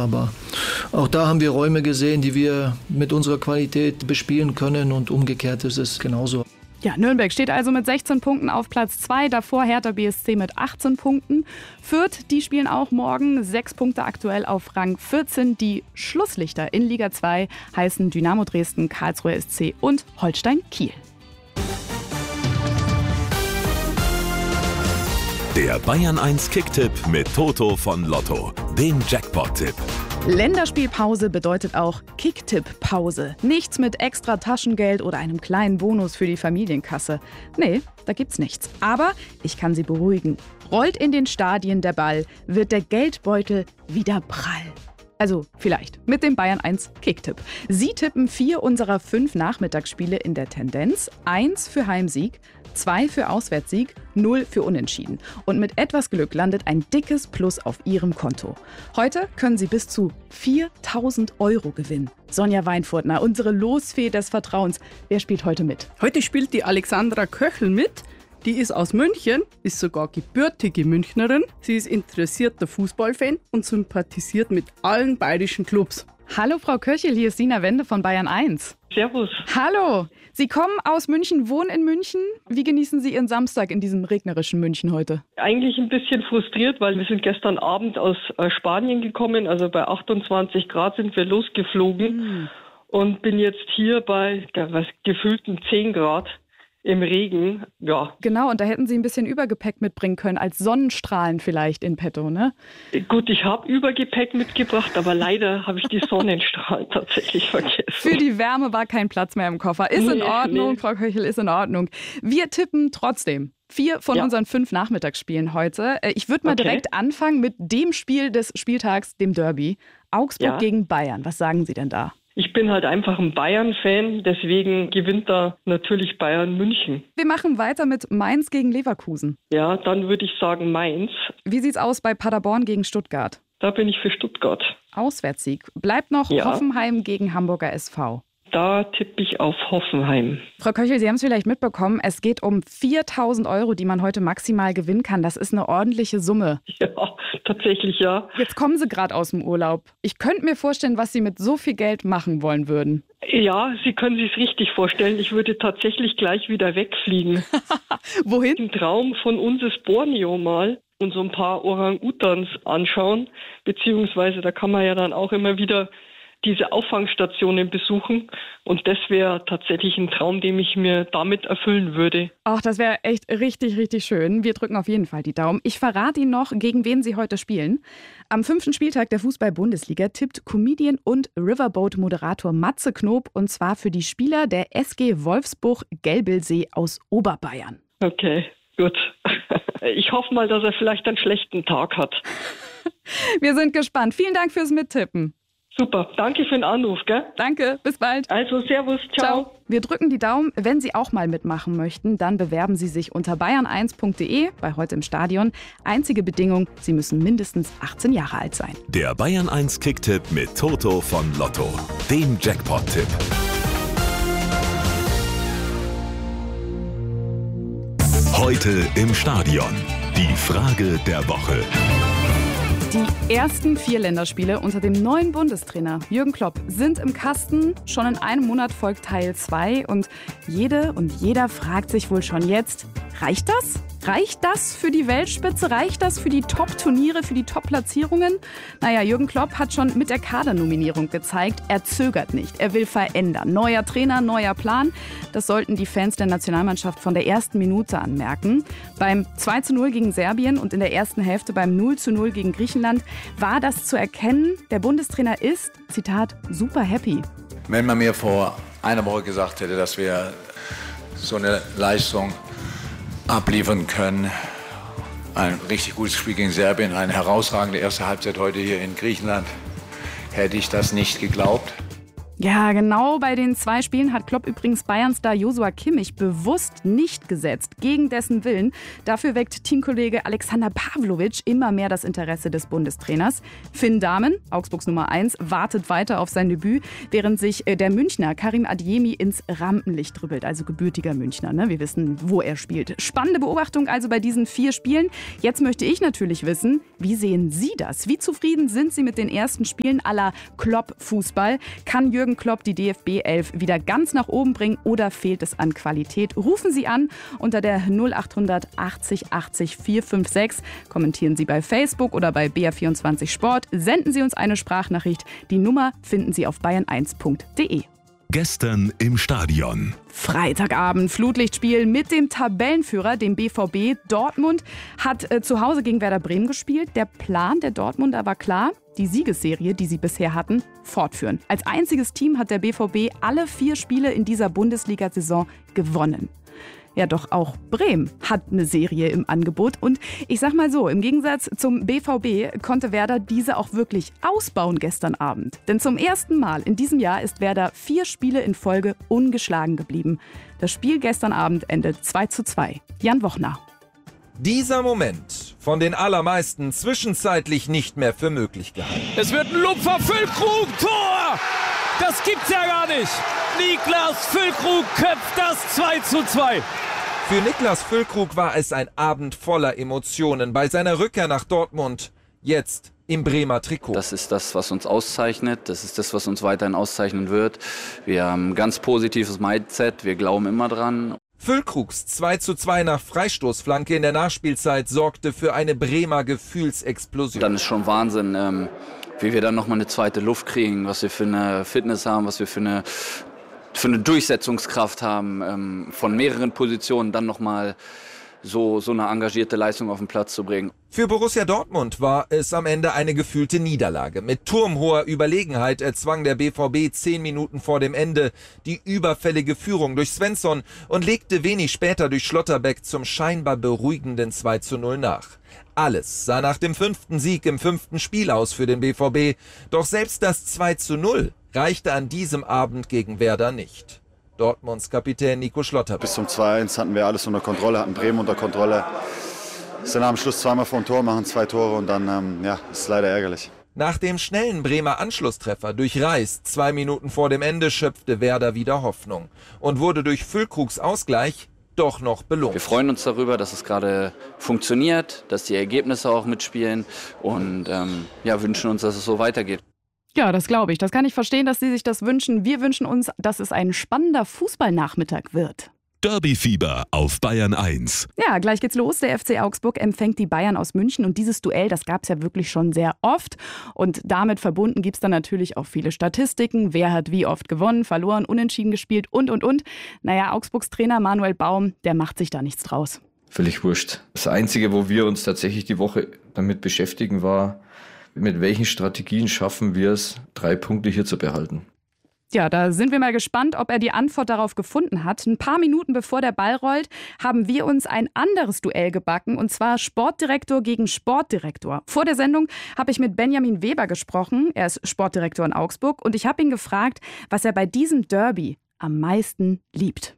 aber auch da haben wir Räume gesehen, die wir mit unserer Qualität bespielen können und umgekehrt ist es genauso. Ja, Nürnberg steht also mit 16 Punkten auf Platz 2, davor Hertha BSC mit 18 Punkten. Fürth, die spielen auch morgen, 6 Punkte aktuell auf Rang 14. Die Schlusslichter in Liga 2 heißen Dynamo Dresden, Karlsruher SC und Holstein Kiel. Der Bayern 1 Kicktipp mit Toto von Lotto, dem Jackpot-Tipp. Länderspielpause bedeutet auch Kicktipp-Pause. Nichts mit extra Taschengeld oder einem kleinen Bonus für die Familienkasse. Nee, da gibt's nichts. Aber ich kann Sie beruhigen. Rollt in den Stadien der Ball, wird der Geldbeutel wieder prall. Also vielleicht mit dem Bayern 1 Kicktipp. Sie tippen 4 unserer 5 Nachmittagsspiele in der Tendenz. 1 für Heimsieg, 2 für Auswärtssieg, 0 für Unentschieden. Und mit etwas Glück landet ein dickes Plus auf Ihrem Konto. Heute können Sie bis zu 4.000 € gewinnen. Sonja Weinfurtner, unsere Losfee des Vertrauens. Wer spielt heute mit? Heute spielt die Alexandra Köchel mit. Die ist aus München, ist sogar gebürtige Münchnerin. Sie ist interessierter Fußballfan und sympathisiert mit allen bayerischen Clubs. Hallo Frau Köchel, hier ist Sina Wende von Bayern 1. Servus. Hallo, Sie kommen aus München, wohnen in München. Wie genießen Sie Ihren Samstag in diesem regnerischen München heute? Eigentlich ein bisschen frustriert, weil wir sind gestern Abend aus Spanien gekommen. Also bei 28 Grad sind wir losgeflogen und bin jetzt hier bei gefühlten 10 Grad. Im Regen, ja. Genau, und da hätten Sie ein bisschen Übergepäck mitbringen können, als Sonnenstrahlen vielleicht in petto, ne? Gut, ich habe Übergepäck mitgebracht, aber leider habe ich die Sonnenstrahlen tatsächlich vergessen. Für die Wärme war kein Platz mehr im Koffer. Ist in Ordnung, Frau Köchel, ist in Ordnung. Wir tippen trotzdem 4 von unseren 5 Nachmittagsspielen heute. Ich würde mal direkt anfangen mit dem Spiel des Spieltags, dem Derby. Augsburg gegen Bayern. Was sagen Sie denn da? Ich bin halt einfach ein Bayern-Fan, deswegen gewinnt da natürlich Bayern München. Wir machen weiter mit Mainz gegen Leverkusen. Ja, dann würde ich sagen Mainz. Wie sieht's aus bei Paderborn gegen Stuttgart? Da bin ich für Stuttgart. Auswärtssieg. Bleibt noch Hoffenheim gegen Hamburger SV. Da tippe ich auf Hoffenheim. Frau Köchel, Sie haben es vielleicht mitbekommen, es geht um 4.000 €, die man heute maximal gewinnen kann. Das ist eine ordentliche Summe. Ja, tatsächlich ja. Jetzt kommen Sie gerade aus dem Urlaub. Ich könnte mir vorstellen, was Sie mit so viel Geld machen wollen würden. Ja, Sie können sich richtig vorstellen. Ich würde tatsächlich gleich wieder wegfliegen. Wohin? Ein Traum von uns ist Borneo mal und so ein paar Orang-Utans anschauen. Beziehungsweise da kann man ja dann auch immer wieder diese Auffangstationen besuchen. Und das wäre tatsächlich ein Traum, den ich mir damit erfüllen würde. Ach, das wäre echt richtig, richtig schön. Wir drücken auf jeden Fall die Daumen. Ich verrate Ihnen noch, gegen wen Sie heute spielen. Am 5. Spieltag der Fußball-Bundesliga tippt Comedian und Riverboat-Moderator Matze Knob, und zwar für die Spieler der SG Wolfsburg-Gelbelsee aus Oberbayern. Okay, gut. Ich hoffe mal, dass er vielleicht einen schlechten Tag hat. Wir sind gespannt. Vielen Dank fürs Mittippen. Super, danke für den Anruf, gell? Danke, bis bald. Also, servus, ciao. Wir drücken die Daumen. Wenn Sie auch mal mitmachen möchten, dann bewerben Sie sich unter bayern1.de bei Heute im Stadion. Einzige Bedingung, Sie müssen mindestens 18 Jahre alt sein. Der Bayern 1 Kicktipp mit Toto von Lotto, dem Jackpot-Tipp. Heute im Stadion. Die Frage der Woche. Die ersten 4 Länderspiele unter dem neuen Bundestrainer Jürgen Klopp sind im Kasten. Schon in einem Monat folgt Teil 2 und jede und jeder fragt sich wohl schon jetzt, reicht das? Reicht das für die Weltspitze? Reicht das für die Top-Turniere, für die Top-Platzierungen? Naja, Jürgen Klopp hat schon mit der Kadernominierung gezeigt, er zögert nicht, er will verändern. Neuer Trainer, neuer Plan, das sollten die Fans der Nationalmannschaft von der ersten Minute anmerken. Beim 2:0 gegen Serbien und in der ersten Hälfte beim 0:0 gegen Griechenland war das zu erkennen. Der Bundestrainer ist, Zitat, super happy. Wenn man mir vor einer Woche gesagt hätte, dass wir so eine Leistung abliefern können, ein richtig gutes Spiel gegen Serbien, eine herausragende erste Halbzeit heute hier in Griechenland, hätte ich das nicht geglaubt. Ja, genau bei den 2 Spielen hat Klopp übrigens Bayern-Star Joshua Kimmich bewusst nicht gesetzt, gegen dessen Willen. Dafür weckt Teamkollege Alexander Pavlovic immer mehr das Interesse des Bundestrainers. Finn Dahmen, Augsburgs Nummer 1, wartet weiter auf sein Debüt, während sich der Münchner Karim Adeyemi ins Rampenlicht dribbelt, also gebürtiger Münchner. Ne? Wir wissen, wo er spielt. Spannende Beobachtung also bei diesen 4 Spielen. Jetzt möchte ich natürlich wissen, wie sehen Sie das? Wie zufrieden sind Sie mit den ersten Spielen à la Klopp-Fußball? Kann Jürgen Klopp die DFB 11 wieder ganz nach oben bringen oder fehlt es an Qualität? Rufen Sie an unter der 0800 80 80 456. Kommentieren Sie bei Facebook oder bei BR24 Sport. Senden Sie uns eine Sprachnachricht. Die Nummer finden Sie auf bayern1.de. Gestern im Stadion. Freitagabend, Flutlichtspiel mit dem Tabellenführer, dem BVB. Dortmund hat zu Hause gegen Werder Bremen gespielt. Der Plan der Dortmunder war klar: die Siegesserie, die sie bisher hatten, fortführen. Als einziges Team hat der BVB alle 4 Spiele in dieser Bundesliga-Saison gewonnen. Ja, doch auch Bremen hat eine Serie im Angebot. Und ich sag mal so, im Gegensatz zum BVB konnte Werder diese auch wirklich ausbauen gestern Abend. Denn zum ersten Mal in diesem Jahr ist Werder 4 Spiele in Folge ungeschlagen geblieben. Das Spiel gestern Abend endet 2:2. Jan Wochner. Dieser Moment von den allermeisten zwischenzeitlich nicht mehr für möglich gehalten. Es wird ein Lupfer, Füllkrug, Tor! Das gibt's ja gar nicht! Niklas Füllkrug köpft das 2:2. Für Niklas Füllkrug war es ein Abend voller Emotionen bei seiner Rückkehr nach Dortmund. Jetzt im Bremer Trikot. Das ist das, was uns auszeichnet. Das ist das, was uns weiterhin auszeichnen wird. Wir haben ein ganz positives Mindset. Wir glauben immer dran. Füllkrugs 2:2 nach Freistoßflanke in der Nachspielzeit sorgte für eine Bremer Gefühlsexplosion. Dann ist schon Wahnsinn, wie wir dann nochmal eine zweite Luft kriegen, was wir für eine Fitness haben, was wir für eine Durchsetzungskraft haben, von mehreren Positionen dann nochmal so eine engagierte Leistung auf den Platz zu bringen. Für Borussia Dortmund war es am Ende eine gefühlte Niederlage. Mit turmhoher Überlegenheit erzwang der BVB 10 Minuten vor dem Ende die überfällige Führung durch Svensson und legte wenig später durch Schlotterbeck zum scheinbar beruhigenden 2:0 nach. Alles sah nach dem 5. Sieg im 5. Spiel aus für den BVB. Doch selbst das 2:0 reichte an diesem Abend gegen Werder nicht. Dortmunds Kapitän Nico Schlotterbeck. Bis zum 2:1 hatten wir alles unter Kontrolle, hatten Bremen unter Kontrolle. Sind am Schluss zweimal vor dem Tor, machen 2 Tore und dann ist es leider ärgerlich. Nach dem schnellen Bremer Anschlusstreffer durch Reis 2 Minuten vor dem Ende schöpfte Werder wieder Hoffnung und wurde durch Füllkrugs Ausgleich doch noch belohnt. Wir freuen uns darüber, dass es gerade funktioniert, dass die Ergebnisse auch mitspielen und wünschen uns, dass es so weitergeht. Ja, das glaube ich. Das kann ich verstehen, dass Sie sich das wünschen. Wir wünschen uns, dass es ein spannender Fußballnachmittag wird. Derby-Fieber auf Bayern 1. Ja, gleich geht's los. Der FC Augsburg empfängt die Bayern aus München. Und dieses Duell, das gab es ja wirklich schon sehr oft. Und damit verbunden gibt es dann natürlich auch viele Statistiken. Wer hat wie oft gewonnen, verloren, unentschieden gespielt und. Naja, Augsburgs Trainer Manuel Baum, der macht sich da nichts draus. Völlig wurscht. Das Einzige, wo wir uns tatsächlich die Woche damit beschäftigen, war, mit welchen Strategien schaffen wir es, 3 Punkte hier zu behalten. Ja, da sind wir mal gespannt, ob er die Antwort darauf gefunden hat. Ein paar Minuten bevor der Ball rollt, haben wir uns ein anderes Duell gebacken, und zwar Sportdirektor gegen Sportdirektor. Vor der Sendung habe ich mit Benjamin Weber gesprochen. Er ist Sportdirektor in Augsburg und ich habe ihn gefragt, was er bei diesem Derby am meisten liebt.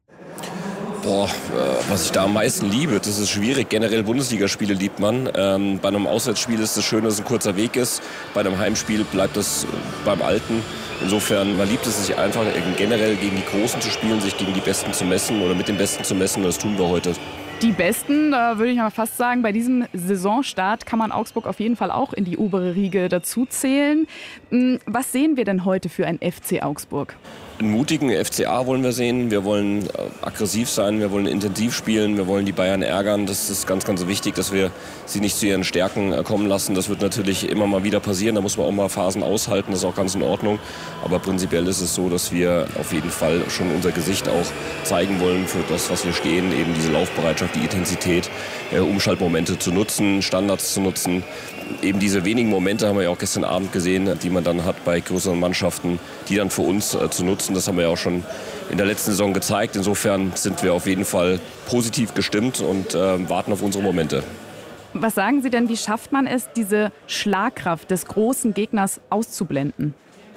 Was ich da am meisten liebe, das ist schwierig. Generell Bundesligaspiele liebt man. Bei einem Auswärtsspiel ist es schön, dass es ein kurzer Weg ist. Bei einem Heimspiel bleibt es beim Alten. Insofern, man liebt es sich einfach generell gegen die Großen zu spielen, sich gegen die Besten zu messen oder mit den Besten zu messen. Das tun wir heute. Die Besten, da würde ich mal fast sagen, bei diesem Saisonstart kann man Augsburg auf jeden Fall auch in die obere Riege dazu zählen. Was sehen wir denn heute für ein FC Augsburg? Einen mutigen FCA wollen wir sehen. Wir wollen aggressiv sein, wir wollen intensiv spielen, wir wollen die Bayern ärgern. Das ist ganz, ganz wichtig, dass wir sie nicht zu ihren Stärken kommen lassen. Das wird natürlich immer mal wieder passieren. Da muss man auch mal Phasen aushalten, das ist auch ganz in Ordnung. Aber prinzipiell ist es so, dass wir auf jeden Fall schon unser Gesicht auch zeigen wollen für das, was wir stehen. Eben diese Laufbereitschaft, die Intensität, Umschaltmomente zu nutzen, Standards zu nutzen. Eben diese wenigen Momente haben wir ja auch gestern Abend gesehen, die man dann hat bei größeren Mannschaften, die dann für uns zu nutzen. Das haben wir ja auch schon in der letzten Saison gezeigt. Insofern sind wir auf jeden Fall positiv gestimmt und warten auf unsere Momente. Was sagen Sie denn, wie schafft man es, diese Schlagkraft des großen Gegners auszublenden?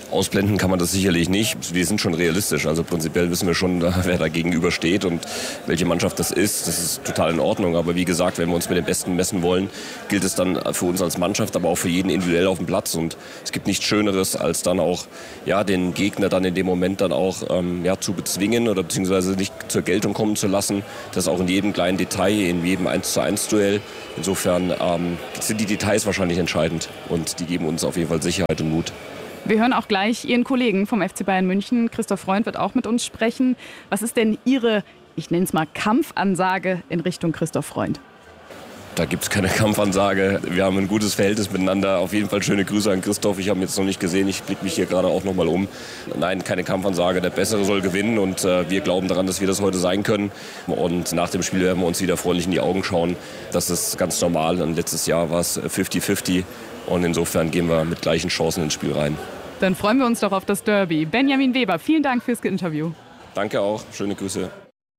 Ausblenden kann man das sicherlich nicht. Wir sind schon realistisch. Also prinzipiell wissen wir schon, wer da gegenüber steht und welche Mannschaft das ist. Das ist total in Ordnung. Aber wie gesagt, wenn wir uns mit den Besten messen wollen, gilt es dann für uns als Mannschaft, aber auch für jeden individuell auf dem Platz. Und es gibt nichts Schöneres, als dann auch den Gegner dann in dem Moment dann auch zu bezwingen oder beziehungsweise nicht zur Geltung kommen zu lassen. Das auch in jedem kleinen Detail, in jedem 1:1 Duell. Insofern sind die Details wahrscheinlich entscheidend und die geben uns auf jeden Fall Sicherheit und Mut. Wir hören auch gleich Ihren Kollegen vom FC Bayern München. Christoph Freund wird auch mit uns sprechen. Was ist denn Ihre, ich nenne es mal, Kampfansage in Richtung Christoph Freund? Da gibt es keine Kampfansage. Wir haben ein gutes Verhältnis miteinander. Auf jeden Fall schöne Grüße an Christoph. Ich habe ihn jetzt noch nicht gesehen. Ich blicke mich hier gerade auch noch mal um. Nein, keine Kampfansage. Der Bessere soll gewinnen und wir glauben daran, dass wir das heute sein können. Und nach dem Spiel werden wir uns wieder freundlich in die Augen schauen. Das ist ganz normal. Und letztes Jahr war es 50-50. Und insofern gehen wir mit gleichen Chancen ins Spiel rein. Dann freuen wir uns doch auf das Derby. Benjamin Weber, vielen Dank fürs Interview. Danke auch. Schöne Grüße.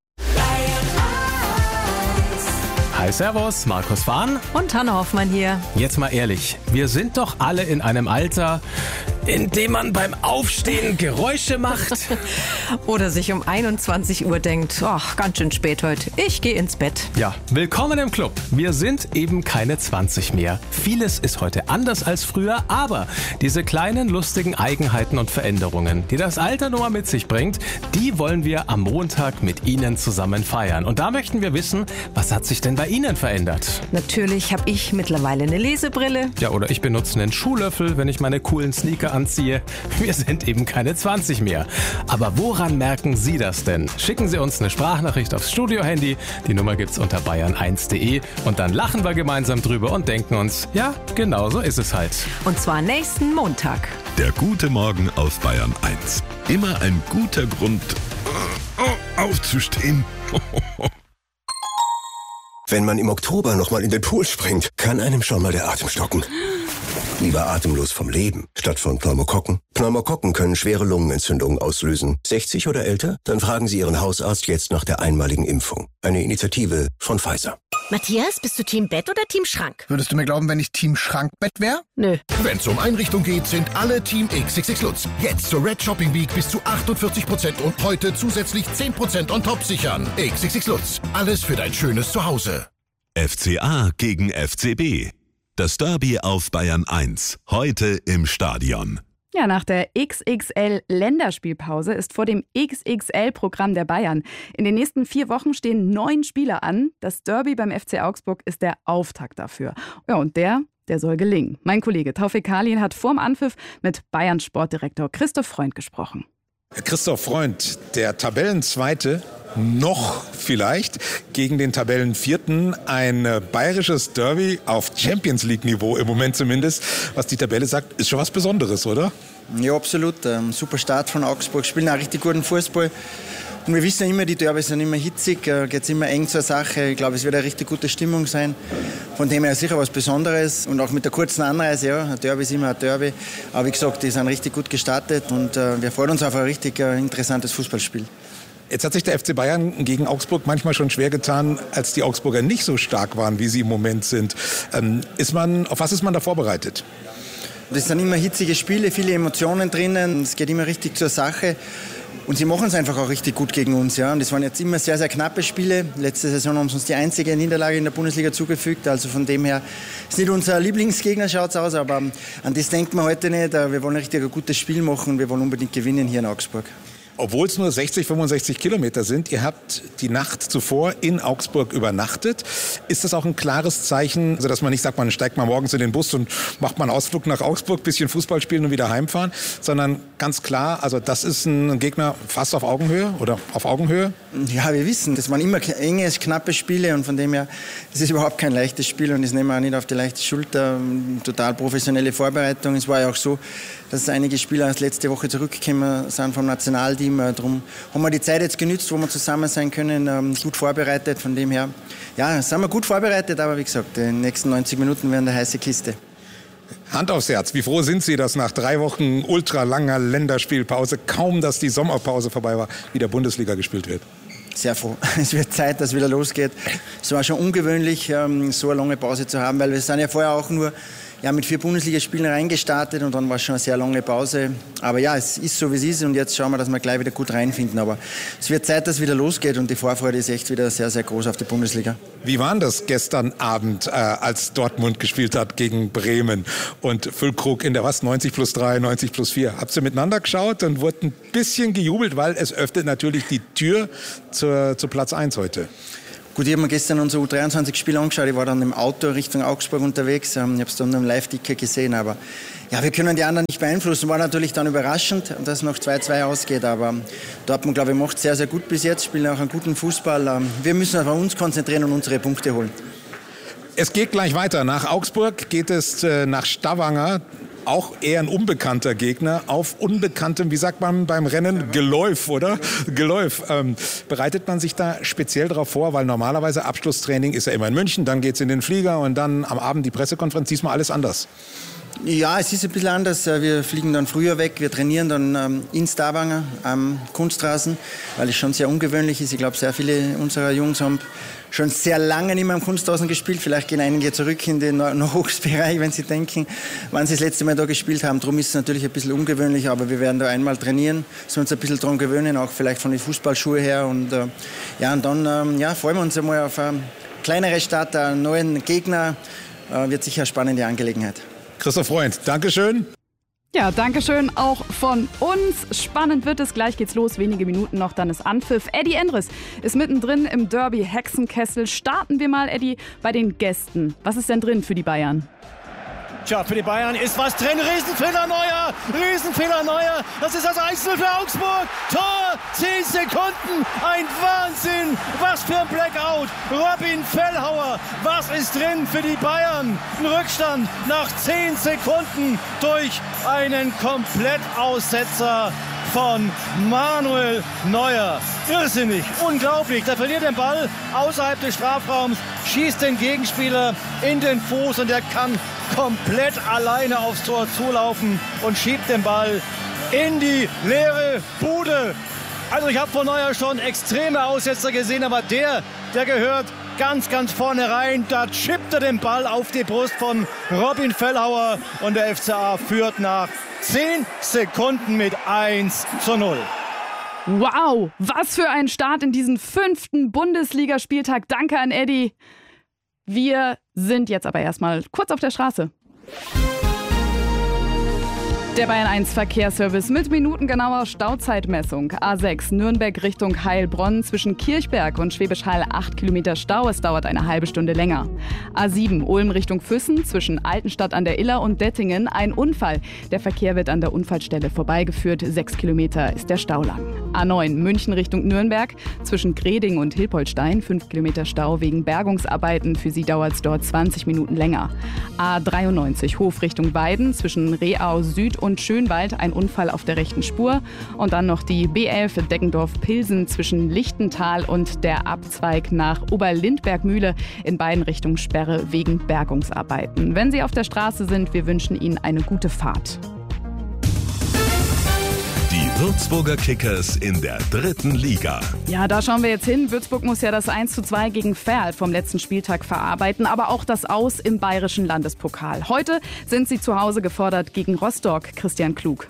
Hi, servus, Markus Fahn und Hanne Hoffmann hier. Jetzt mal ehrlich, wir sind doch alle in einem Alter, in dem man beim Aufstehen Geräusche macht. Oder sich um 21 Uhr denkt, ach, ganz schön spät heute, ich gehe ins Bett. Ja, willkommen im Club. Wir sind eben keine 20 mehr. Vieles ist heute anders als früher, aber diese kleinen lustigen Eigenheiten und Veränderungen, die das Alter nun mal mit sich bringt, die wollen wir am Montag mit Ihnen zusammen feiern. Und da möchten wir wissen, was hat sich denn bei Ihnen verändert? Natürlich habe ich mittlerweile eine Lesebrille. Ja, oder ich benutze einen Schuhlöffel, wenn ich meine coolen Sneaker anziehe. Wir sind eben keine 20 mehr. Aber woran merken Sie das denn? Schicken Sie uns eine Sprachnachricht aufs Studio-Handy. Die Nummer gibt's unter bayern1.de. Und dann lachen wir gemeinsam drüber und denken uns, ja, genau so ist es halt. Und zwar nächsten Montag. Der gute Morgen auf Bayern 1. Immer ein guter Grund, aufzustehen. Wenn man im Oktober nochmal in den Pool springt, kann einem schon mal der Atem stocken. Lieber atemlos vom Leben, statt von Pneumokokken. Pneumokokken können schwere Lungenentzündungen auslösen. 60 oder älter? Dann fragen Sie Ihren Hausarzt jetzt nach der einmaligen Impfung. Eine Initiative von Pfizer. Matthias, bist du Team Bett oder Team Schrank? Würdest du mir glauben, wenn ich Team Schrankbett wäre? Nö. Wenn es um Einrichtung geht, sind alle Team XXX Lutz. Jetzt zur Red Shopping Week bis zu 48% und heute zusätzlich 10% on top sichern. XXX Lutz. Alles für dein schönes Zuhause. FCA gegen FCB. Das Derby auf Bayern 1. Heute im Stadion. Ja, nach der XXL-Länderspielpause ist vor dem XXL-Programm der Bayern. In den nächsten 4 Wochen stehen 9 Spiele an. Das Derby beim FC Augsburg ist der Auftakt dafür. Ja, und der soll gelingen. Mein Kollege Taufik Kalin hat vorm Anpfiff mit Bayern-Sportdirektor Christoph Freund gesprochen. Christoph Freund, der Tabellenzweite, noch vielleicht gegen den Tabellenvierten, ein bayerisches Derby auf Champions-League-Niveau im Moment zumindest. Was die Tabelle sagt, ist schon was Besonderes, oder? Ja, absolut. Super Start von Augsburg, spielen auch richtig guten Fußball. Und wir wissen ja immer, die Derbys sind immer hitzig, geht es immer eng zur Sache. Ich glaube, es wird eine richtig gute Stimmung sein. Von dem her sicher was Besonderes. Und auch mit der kurzen Anreise, ja, ein Derby ist immer ein Derby. Aber wie gesagt, die sind richtig gut gestartet und wir freuen uns auf ein richtig interessantes Fußballspiel. Jetzt hat sich der FC Bayern gegen Augsburg manchmal schon schwer getan, als die Augsburger nicht so stark waren, wie sie im Moment sind. Auf was ist man da vorbereitet? Das sind immer hitzige Spiele, viele Emotionen drinnen. Es geht immer richtig zur Sache. Und sie machen es einfach auch richtig gut gegen uns. Ja. Und das waren jetzt immer sehr, sehr knappe Spiele. Letzte Saison haben sie uns die einzige Niederlage in der Bundesliga zugefügt. Also von dem her ist nicht unser Lieblingsgegner, schaut es aus. Aber an das denken wir heute nicht. Wir wollen richtig ein gutes Spiel machen und wir wollen unbedingt gewinnen hier in Augsburg. Obwohl es nur 60, 65 Kilometer sind, ihr habt die Nacht zuvor in Augsburg übernachtet. Ist das auch ein klares Zeichen, also dass man nicht sagt, man steigt mal morgens in den Bus und macht mal einen Ausflug nach Augsburg, bisschen Fußball spielen und wieder heimfahren, sondern ganz klar, also das ist ein Gegner fast auf Augenhöhe oder auf Augenhöhe? Ja, wir wissen, das waren immer enge, knappe Spiele und von dem her, das ist überhaupt kein leichtes Spiel und das nehmen wir auch nicht auf die leichte Schulter. Total professionelle Vorbereitung. Es war ja auch so, dass einige Spieler erst letzte Woche zurückgekommen sind vom Nationalteam. Darum haben wir die Zeit jetzt genützt, wo wir zusammen sein können, gut vorbereitet. Von dem her, ja, sind wir gut vorbereitet, aber wie gesagt, die nächsten 90 Minuten werden eine heiße Kiste. Hand aufs Herz, wie froh sind Sie, dass nach 3 Wochen ultralanger Länderspielpause, kaum dass die Sommerpause vorbei war, wieder Bundesliga gespielt wird? Sehr froh. Es wird Zeit, dass es wieder losgeht. Es war schon ungewöhnlich, so eine lange Pause zu haben, weil wir sind ja vorher auch nur mit 4 Bundesligaspielen reingestartet und dann war es schon eine sehr lange Pause. Aber ja, es ist so, wie es ist und jetzt schauen wir, dass wir gleich wieder gut reinfinden. Aber es wird Zeit, dass es wieder losgeht und die Vorfreude ist echt wieder sehr, sehr groß auf die Bundesliga. Wie war das gestern Abend, als Dortmund gespielt hat gegen Bremen und Füllkrug in der 90+3, 90+4? Habt ihr miteinander geschaut und wurde ein bisschen gejubelt, weil es öffnet natürlich die Tür zu Platz 1 heute? Gut, ich habe mir gestern unser U23-Spiel angeschaut. Ich war dann im Auto Richtung Augsburg unterwegs. Ich habe es dann im Live-Ticker gesehen. Aber ja, wir können die anderen nicht beeinflussen. War natürlich dann überraschend, dass es noch 2-2 ausgeht. Aber Dortmund, glaube ich, macht sehr, sehr gut bis jetzt. Spielen auch einen guten Fußball. Wir müssen auf uns konzentrieren und unsere Punkte holen. Es geht gleich weiter. Nach Augsburg geht es nach Stavanger. Auch eher ein unbekannter Gegner auf unbekanntem, wie sagt man beim Rennen, Geläuf, oder? Geläuf. Bereitet man sich da speziell darauf vor? Weil normalerweise Abschlusstraining ist ja immer in München, dann geht es in den Flieger und dann am Abend die Pressekonferenz. Diesmal alles anders. Ja, es ist ein bisschen anders. Wir fliegen dann früher weg. Wir trainieren dann in Stavanger am Kunstrasen, weil es schon sehr ungewöhnlich ist. Ich glaube, sehr viele unserer Jungs haben schon sehr lange nicht mehr am Kunstrasen gespielt. Vielleicht gehen einige zurück in den Nachwuchsbereich, wenn sie denken, wann sie das letzte Mal da gespielt haben. Darum ist es natürlich ein bisschen ungewöhnlich, aber wir werden da einmal trainieren, so uns ein bisschen daran gewöhnen, auch vielleicht von den Fußballschuhen her. Und und dann freuen wir uns einmal auf eine kleinere Stadt, einen neuen Gegner. Wird sicher eine spannende Angelegenheit. Christoph Freund, Dankeschön. Ja, Dankeschön auch von uns. Spannend wird es. Gleich geht's los. Wenige Minuten noch, dann ist Anpfiff. Eddie Endres ist mittendrin im Derby Hexenkessel. Starten wir mal, Eddie, bei den Gästen. Was ist denn drin für die Bayern? Tja, für die Bayern ist was drin. Riesenfehler Neuer. Das ist das 1-0 für Augsburg. Tor, 10 Sekunden. Ein Wahnsinn. Was für ein Blackout. Robin Fellhauer. Was ist drin für die Bayern? Ein Rückstand nach 10 Sekunden durch einen Komplettaussetzer von Manuel Neuer. Irrsinnig, unglaublich. Der verliert den Ball außerhalb des Strafraums, schießt den Gegenspieler in den Fuß und der kann komplett alleine aufs Tor zulaufen und schiebt den Ball in die leere Bude. Also ich habe von Neuer schon extreme Aussetzer gesehen, aber der gehört ganz vorne rein. Da chippt er den Ball auf die Brust von Robin Fellhauer und der FCA führt nach 10 Sekunden mit 1:0. Wow, was für ein Start in diesen 5. Bundesligaspieltag. Danke an Eddie. Wir sind jetzt aber erstmal kurz auf der Straße. Der Bayern 1 Verkehrsservice mit minutengenauer Stauzeitmessung. A6 Nürnberg Richtung Heilbronn zwischen Kirchberg und Schwäbisch Hall 8 Kilometer Stau. Es dauert eine halbe Stunde länger. A7 Ulm Richtung Füssen zwischen Altenstadt an der Iller und Dettingen. Ein Unfall. Der Verkehr wird an der Unfallstelle vorbeigeführt. 6 Kilometer ist der Stau lang. A9 München Richtung Nürnberg zwischen Greding und Hilpoltstein. 5 Kilometer Stau wegen Bergungsarbeiten. Für sie dauert es dort 20 Minuten länger. A93 Hof Richtung Weiden zwischen Reau Süd und Schönwald, ein Unfall auf der rechten Spur. Und dann noch die B11 Deggendorf-Pilsen zwischen Lichtental und der Abzweig nach Oberlindberg-Mühle. In beiden Richtungen Sperre wegen Bergungsarbeiten. Wenn Sie auf der Straße sind, wir wünschen Ihnen eine gute Fahrt. Die Würzburger Kickers in der 3. Liga. Ja, da schauen wir jetzt hin. Würzburg muss ja das 1:2 gegen Verl vom letzten Spieltag verarbeiten, aber auch das Aus im Bayerischen Landespokal. Heute sind sie zu Hause gefordert gegen Rostock. Christian Klug.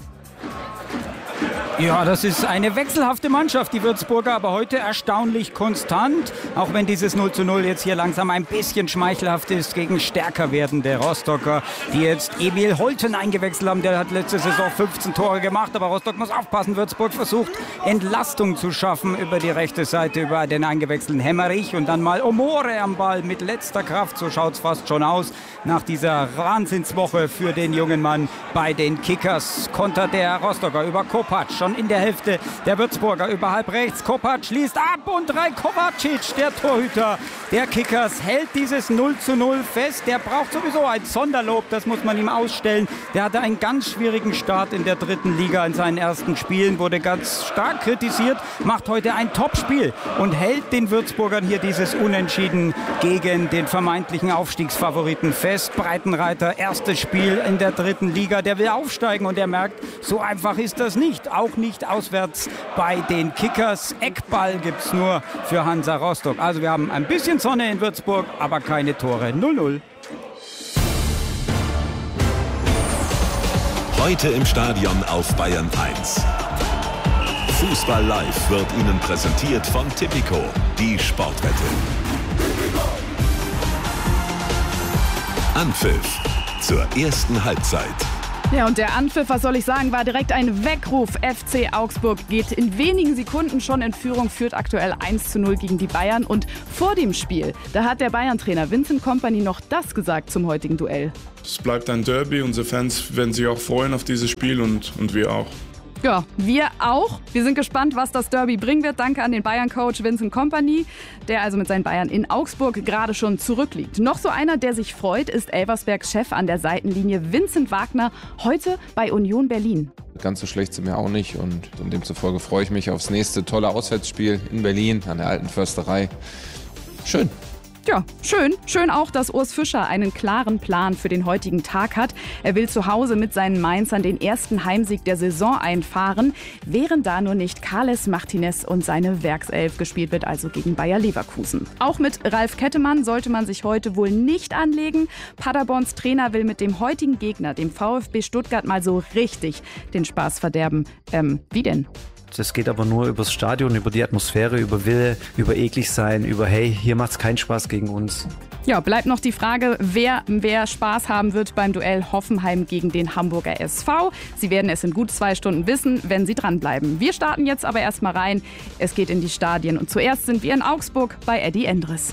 Ja, das ist eine wechselhafte Mannschaft, die Würzburger, aber heute erstaunlich konstant. Auch wenn dieses 0:0 jetzt hier langsam ein bisschen schmeichelhaft ist gegen stärker werdende Rostocker, die jetzt Emil Holten eingewechselt haben. Der hat letzte Saison 15 Tore gemacht, aber Rostock muss aufpassen. Würzburg versucht, Entlastung zu schaffen über die rechte Seite, über den eingewechselten Hemmerich und dann mal Omore am Ball mit letzter Kraft. So schaut es fast schon aus nach dieser Wahnsinnswoche für den jungen Mann bei den Kickers. Kontert der Rostocker über Kopacz, schon in der Hälfte der Würzburger über halb rechts. Kopacz schließt ab und Raj Kovacic, der Torhüter der Kickers, hält dieses 0:0 fest. Der braucht sowieso ein Sonderlob, das muss man ihm ausstellen. Der hatte einen ganz schwierigen Start in der 3. Liga in seinen ersten Spielen, wurde ganz stark kritisiert, macht heute ein Topspiel und hält den Würzburgern hier dieses Unentschieden gegen den vermeintlichen Aufstiegsfavoriten fest. Breitenreiter, erstes Spiel in der 3. Liga, der will aufsteigen und er merkt, so einfach ist das nicht. Auch nicht auswärts bei den Kickers. Eckball gibt es nur für Hansa Rostock. Also wir haben ein bisschen Sonne in Würzburg, aber keine Tore. 0:0. Heute im Stadion auf Bayern 1. Fußball Live wird Ihnen präsentiert von Tipico, die Sportwette. Anpfiff zur ersten Halbzeit. Ja, und der Anpfiff, was soll ich sagen, war direkt ein Weckruf. FC Augsburg geht in wenigen Sekunden schon in Führung, führt aktuell 1:0 gegen die Bayern. Und vor dem Spiel, da hat der Bayern-Trainer Vincent Kompany noch das gesagt zum heutigen Duell. Es bleibt ein Derby, unsere Fans werden sich auch freuen auf dieses Spiel und wir auch. Ja, wir auch. Wir sind gespannt, was das Derby bringen wird. Danke an den Bayern-Coach Vincent Kompany, der also mit seinen Bayern in Augsburg gerade schon zurückliegt. Noch so einer, der sich freut, ist Elversbergs Chef an der Seitenlinie, Vincent Wagner, heute bei Union Berlin. Ganz so schlecht sind wir auch nicht und demzufolge freue ich mich aufs nächste tolle Auswärtsspiel in Berlin an der Alten Försterei. Schön. Ja, schön. Schön auch, dass Urs Fischer einen klaren Plan für den heutigen Tag hat. Er will zu Hause mit seinen Mainzern den ersten Heimsieg der Saison einfahren, während da nur nicht Carles Martinez und seine Werkself gespielt wird, also gegen Bayer Leverkusen. Auch mit Ralf Kettemann sollte man sich heute wohl nicht anlegen. Paderborns Trainer will mit dem heutigen Gegner, dem VfB Stuttgart, mal so richtig den Spaß verderben. Wie denn? Das geht aber nur übers Stadion, über die Atmosphäre, über Wille, über eklig sein, über hey, hier macht's keinen Spaß gegen uns. Ja, bleibt noch die Frage, wer Spaß haben wird beim Duell Hoffenheim gegen den Hamburger SV. Sie werden es in gut 2 Stunden wissen, wenn Sie dranbleiben. Wir starten jetzt aber erstmal rein. Es geht in die Stadien und zuerst sind wir in Augsburg bei Eddie Endres.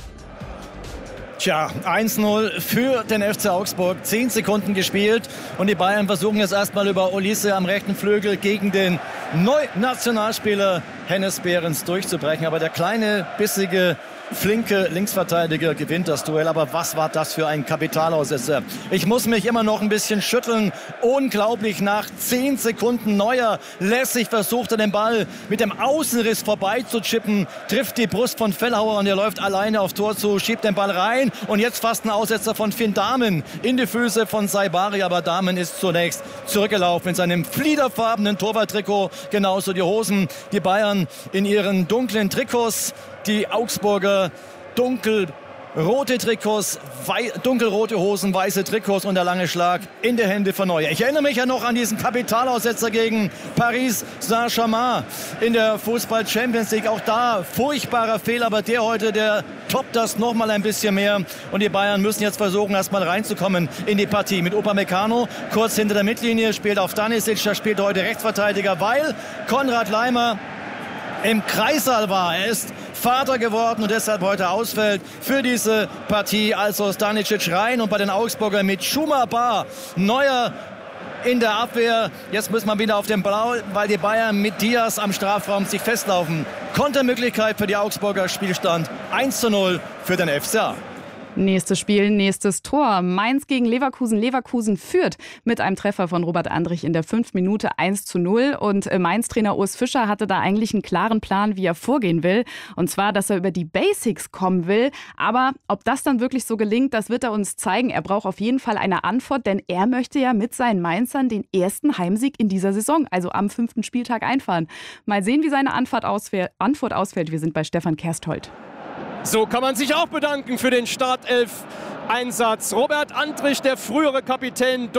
Tja, 1:0 für den FC Augsburg. 10 Sekunden gespielt und die Bayern versuchen jetzt erstmal über Olise am rechten Flügel gegen den Neunationalspieler Hennes Behrens durchzubrechen. Aber der kleine, bissige, flinke Linksverteidiger gewinnt das Duell. Aber was war das für ein Kapitalaussetzer? Ich muss mich immer noch ein bisschen schütteln. Unglaublich, nach 10 Sekunden Neuer lässig versucht er den Ball mit dem Außenriss vorbeizuchippen, trifft die Brust von Fellhauer und er läuft alleine auf Tor zu, schiebt den Ball rein und jetzt fast ein Aussetzer von Finn Dahmen in die Füße von Saibari. Aber Dahmen ist zunächst zurückgelaufen in seinem fliederfarbenen Torwarttrikot, genauso die Hosen. Die Bayern in ihren dunklen Trikots, die Augsburger dunkelrote Trikots, dunkelrote Hosen, weiße Trikots und der lange Schlag in die Hände von Neuer. Ich erinnere mich ja noch an diesen Kapitalaussetzer gegen Paris Saint-Germain in der Fußball-Champions League. Auch da furchtbarer Fehler, aber der heute, der toppt das noch mal ein bisschen mehr. Und die Bayern müssen jetzt versuchen, erstmal reinzukommen in die Partie. Mit Upamecano kurz hinter der Mittellinie, spielt auf Stanisic, der spielt heute Rechtsverteidiger, weil Konrad Laimer im Kreissaal war. Er ist Vater geworden und deshalb heute ausfällt für diese Partie. Also Stanisic rein und bei den Augsburgern mit Schumacher, Neuer in der Abwehr. Jetzt muss man wieder auf den Blau, weil die Bayern mit Diaz am Strafraum sich festlaufen. Kontermöglichkeit für die Augsburger, Spielstand 1:0 für den FCA. Nächstes Spiel, nächstes Tor. Mainz gegen Leverkusen. Leverkusen führt mit einem Treffer von Robert Andrich in der 5. Minute 1:0. Und Mainz-Trainer Urs Fischer hatte da eigentlich einen klaren Plan, wie er vorgehen will. Und zwar, dass er über die Basics kommen will. Aber ob das dann wirklich so gelingt, das wird er uns zeigen. Er braucht auf jeden Fall eine Antwort, denn er möchte ja mit seinen Mainzern den ersten Heimsieg in dieser Saison, also am 5. Spieltag, einfahren. Mal sehen, wie seine Antwort ausfällt. Wir sind bei Stefan Kersthold. So kann man sich auch bedanken für den Startelf-Einsatz. Robert Andrich, der frühere Kapitän,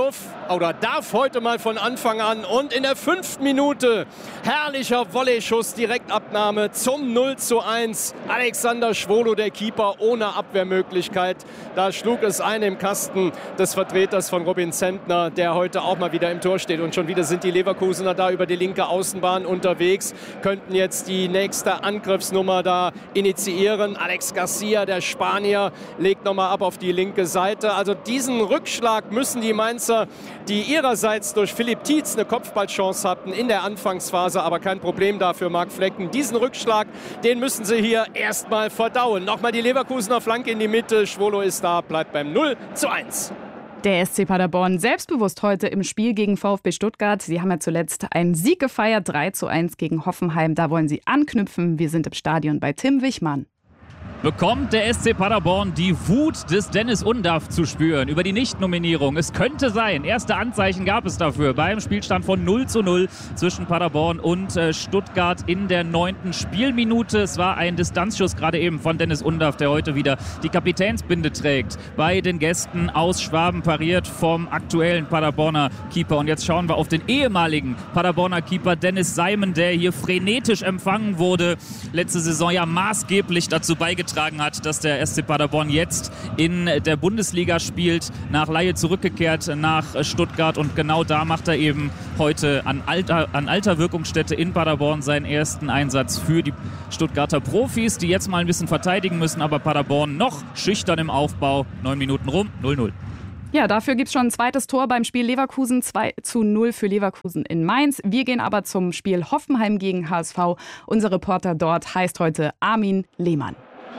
darf heute mal von Anfang an. Und in der 5. Minute herrlicher Volley-Schuss, Direktabnahme zum 0:1. Alexander Schwolo, der Keeper, ohne Abwehrmöglichkeit. Da schlug es ein im Kasten des Vertreters von Robin Zentner, der heute auch mal wieder im Tor steht. Und schon wieder sind die Leverkusener da über die linke Außenbahn unterwegs, könnten jetzt die nächste Angriffsnummer da initiieren. Alex Garcia, der Spanier, legt nochmal ab auf die linke Seite. Also diesen Rückschlag müssen die Mainzer, die ihrerseits durch Philipp Tietz eine Kopfballchance hatten in der Anfangsphase, aber kein Problem dafür, Marc Flecken. Diesen Rückschlag, den müssen sie hier erstmal verdauen. Nochmal die Leverkusener Flanke in die Mitte. Schwolo ist da, bleibt beim 0:1. Der SC Paderborn selbstbewusst heute im Spiel gegen VfB Stuttgart. Sie haben ja zuletzt einen Sieg gefeiert, 3:1 gegen Hoffenheim. Da wollen sie anknüpfen. Wir sind im Stadion bei Tim Wichmann. bekommt der SC Paderborn die Wut des Dennis Undaff zu spüren über die Nichtnominierung. Es könnte sein, erste Anzeichen gab es dafür beim Spielstand von 0:0 zwischen Paderborn und Stuttgart in der 9. Spielminute. Es war ein Distanzschuss gerade eben von Dennis Undaff, der heute wieder die Kapitänsbinde trägt. Bei den Gästen aus Schwaben, pariert vom aktuellen Paderborner Keeper. Und jetzt schauen wir auf den ehemaligen Paderborner Keeper Dennis Seimen, der hier frenetisch empfangen wurde. Letzte Saison ja maßgeblich dazu beigetragen hat, dass der SC Paderborn jetzt in der Bundesliga spielt, nach Leihe zurückgekehrt nach Stuttgart, und genau da macht er eben heute an alter Wirkungsstätte in Paderborn seinen ersten Einsatz für die Stuttgarter Profis, die jetzt mal ein bisschen verteidigen müssen, aber Paderborn noch schüchtern im Aufbau. 9 Minuten rum, 0:0. Ja, dafür gibt es schon ein zweites Tor beim Spiel Leverkusen, 2:0 für Leverkusen in Mainz. Wir gehen aber zum Spiel Hoffenheim gegen HSV. Unser Reporter dort heißt heute Armin Lehmann.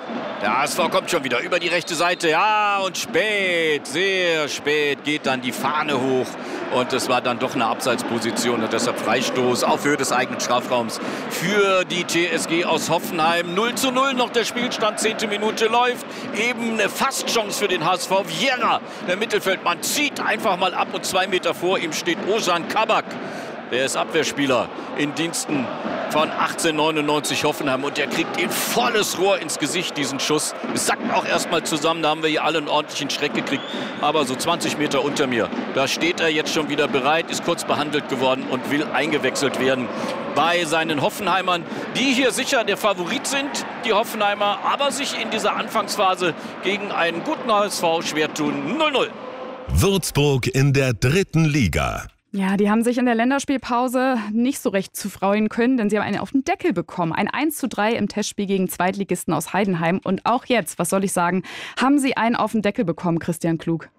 Der HSV kommt schon wieder über die rechte Seite. Ja, und spät, sehr spät geht dann die Fahne hoch. Und es war dann doch eine Abseitsposition und deshalb Freistoß auf Höhe des eigenen Strafraums für die TSG aus Hoffenheim. 0:0 noch der Spielstand, 10. Minute läuft. Eben eine Fastchance für den HSV. Vieira, der Mittelfeldmann, zieht einfach mal ab und 2 Meter vor ihm steht Ozan Kabak. Der ist Abwehrspieler in Diensten von 1899 Hoffenheim und der kriegt ihn volles Rohr ins Gesicht, diesen Schuss. Es sackt auch erstmal zusammen, da haben wir hier alle einen ordentlichen Schreck gekriegt. Aber so 20 Meter unter mir, da steht er jetzt schon wieder bereit, ist kurz behandelt geworden und will eingewechselt werden bei seinen Hoffenheimern, die hier sicher der Favorit sind, die Hoffenheimer, aber sich in dieser Anfangsphase gegen einen guten HSV schwer tun. 0:0. Würzburg in der 3. Liga. Ja, die haben sich in der Länderspielpause nicht so recht zufreuen können, denn sie haben einen auf den Deckel bekommen. Ein 1:3 im Testspiel gegen Zweitligisten aus Heidenheim. Und auch jetzt, was soll ich sagen, haben sie einen auf den Deckel bekommen, Christian Klug.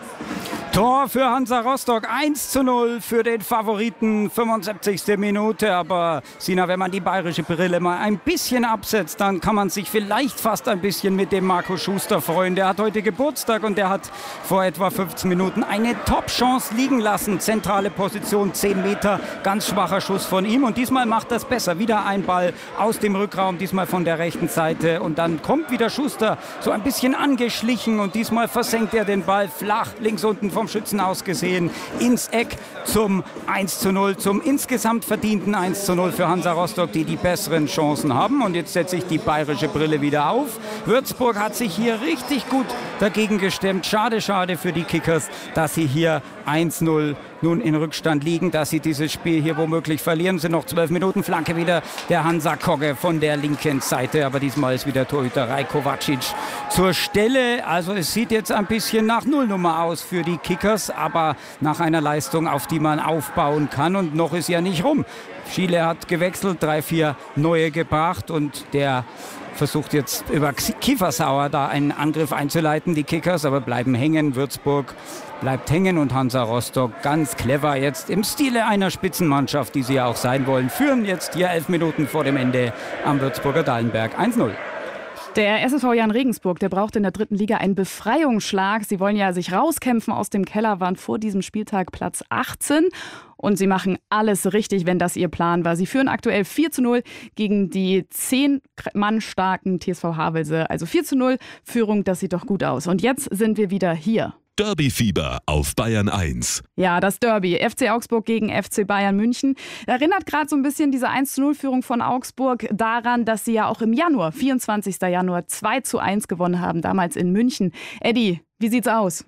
Tor für Hansa Rostock, 1:0 für den Favoriten, 75. Minute. Aber Sina, wenn man die bayerische Brille mal ein bisschen absetzt, dann kann man sich vielleicht fast ein bisschen mit dem Marco Schuster freuen. Der hat heute Geburtstag und der hat vor etwa 15 Minuten eine Top-Chance liegen lassen. Zentrale Position, 10 Meter, ganz schwacher Schuss von ihm. Und diesmal macht das besser. Wieder ein Ball aus dem Rückraum, diesmal von der rechten Seite. Und dann kommt wieder Schuster so ein bisschen angeschlichen und diesmal versenkt er den Ball flach, links unten vom Schützen aus gesehen, ins Eck zum 1:0, zum insgesamt verdienten 1:0 für Hansa Rostock, die die besseren Chancen haben. Und jetzt setze ich die bayerische Brille wieder auf. Würzburg hat sich hier richtig gut dagegen gestemmt. Schade, schade für die Kickers, dass sie hier 1:0 nun in Rückstand liegen, dass sie dieses Spiel hier womöglich verlieren. Es sind noch 12 Minuten, Flanke wieder der Hansa Kogge von der linken Seite, aber diesmal ist wieder Torhüter Rajko Vacic zur Stelle. Also es sieht jetzt ein bisschen nach Nullnummer aus für die Kickers, aber nach einer Leistung, auf die man aufbauen kann, und noch ist ja nicht rum. Schiele hat gewechselt, 3, 4 neue gebracht und der versucht jetzt über Kiefersauer da einen Angriff einzuleiten, die Kickers, aber bleiben hängen. Würzburg bleibt hängen und Hansa Rostock ganz clever jetzt im Stile einer Spitzenmannschaft, die sie ja auch sein wollen, führen jetzt hier 11 Minuten vor dem Ende am Würzburger Dallenberg 1:0. Der SSV Jan Regensburg, der braucht in der 3. Liga einen Befreiungsschlag. Sie wollen ja sich rauskämpfen aus dem Keller, waren vor diesem Spieltag Platz 18. Und sie machen alles richtig, wenn das ihr Plan war. Sie führen aktuell 4:0 gegen die 10 Mann starken TSV Havelse. Also 4:0 Führung, das sieht doch gut aus. Und jetzt sind wir wieder hier. Derby-Fieber auf Bayern 1. Ja, das Derby. FC Augsburg gegen FC Bayern München. Erinnert gerade so ein bisschen diese 1:0-Führung von Augsburg daran, dass sie ja auch im Januar, 24. Januar, 2:1 gewonnen haben, damals in München. Eddie, wie sieht's aus?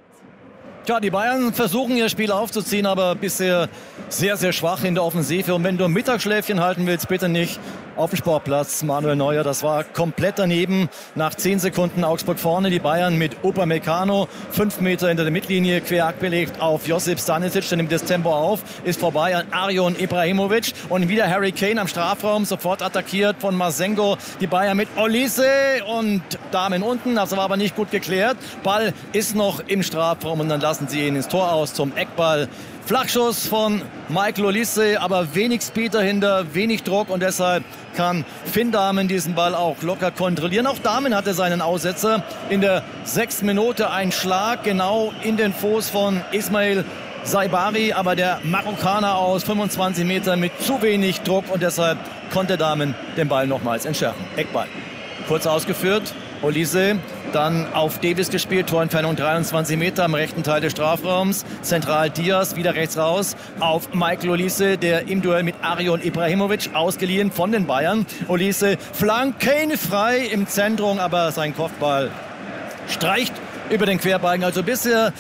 Tja, die Bayern versuchen ihr Spiel aufzuziehen, aber bisher sehr, sehr schwach in der Offensive. Und wenn du ein Mittagsschläfchen halten willst, bitte nicht auf dem Sportplatz. Manuel Neuer, das war komplett daneben. Nach 10 Sekunden Augsburg vorne, die Bayern mit Upamecano 5 Meter hinter der Mittellinie quer abgelegt auf Josip Stanisic, der nimmt das Tempo auf, ist vorbei an Arion Ibrahimovic und wieder Harry Kane am Strafraum, sofort attackiert von Masengo. Die Bayern mit Olise und Damen unten, das war aber nicht gut geklärt. Ball ist noch im Strafraum und dann lassen sie ihn ins Tor aus zum Eckball. Flachschuss von Michael Olise, aber wenig Speed dahinter, wenig Druck und deshalb kann Finn Dahmen diesen Ball auch locker kontrollieren. Auch Dahmen hatte seinen Aussetzer. In der 6. Minute ein Schlag genau in den Fuß von Ismail Saibari, aber der Marokkaner aus 25 Metern mit zu wenig Druck und deshalb konnte Dahmen den Ball nochmals entschärfen. Eckball. kurz ausgeführt. Olise dann auf Davis gespielt, Torentfernung 23 Meter am rechten Teil des Strafraums. Zentral Diaz, wieder rechts raus auf Michael Olise, der im Duell mit Arion Ibrahimovic, ausgeliehen von den Bayern. Olise flankenfrei im Zentrum, aber sein Kopfball streicht über den Querbalken. Also bisher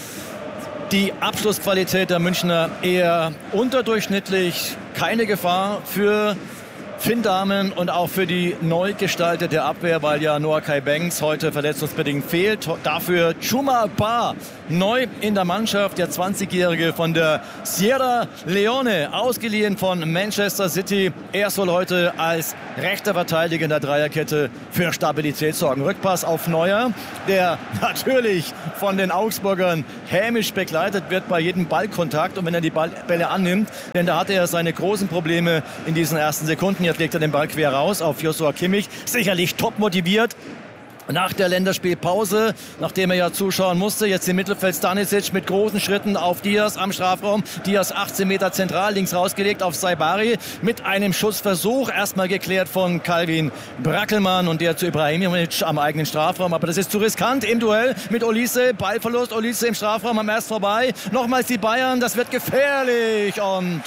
die Abschlussqualität der Münchner eher unterdurchschnittlich. Keine Gefahr für Finn Dahmen und auch für die neu gestaltete Abwehr, weil ja Noah Kai Banks heute verletzungsbedingt fehlt. Dafür Chuma Ba neu in der Mannschaft, der 20-Jährige von der Sierra Leone, ausgeliehen von Manchester City. Er soll heute als rechter Verteidiger in der Dreierkette für Stabilität sorgen. Rückpass auf Neuer, der natürlich von den Augsburgern hämisch begleitet wird bei jedem Ballkontakt und wenn er die Bälle annimmt, denn da hatte er seine großen Probleme in diesen ersten Sekunden. Jetzt legt er den Ball quer raus auf Joshua Kimmich, sicherlich top motiviert. Nach der Länderspielpause, nachdem er ja zuschauen musste, jetzt im Mittelfeld Stanisic mit großen Schritten auf Diaz am Strafraum. Diaz 18 Meter zentral, links rausgelegt auf Saibari mit einem Schussversuch. Erstmal geklärt von Calvin Brackelmann und der zu Ibrahimovic am eigenen Strafraum. Aber das ist zu riskant im Duell mit Olise. Ballverlust, Olise im Strafraum am erst vorbei. Nochmals die Bayern, das wird gefährlich und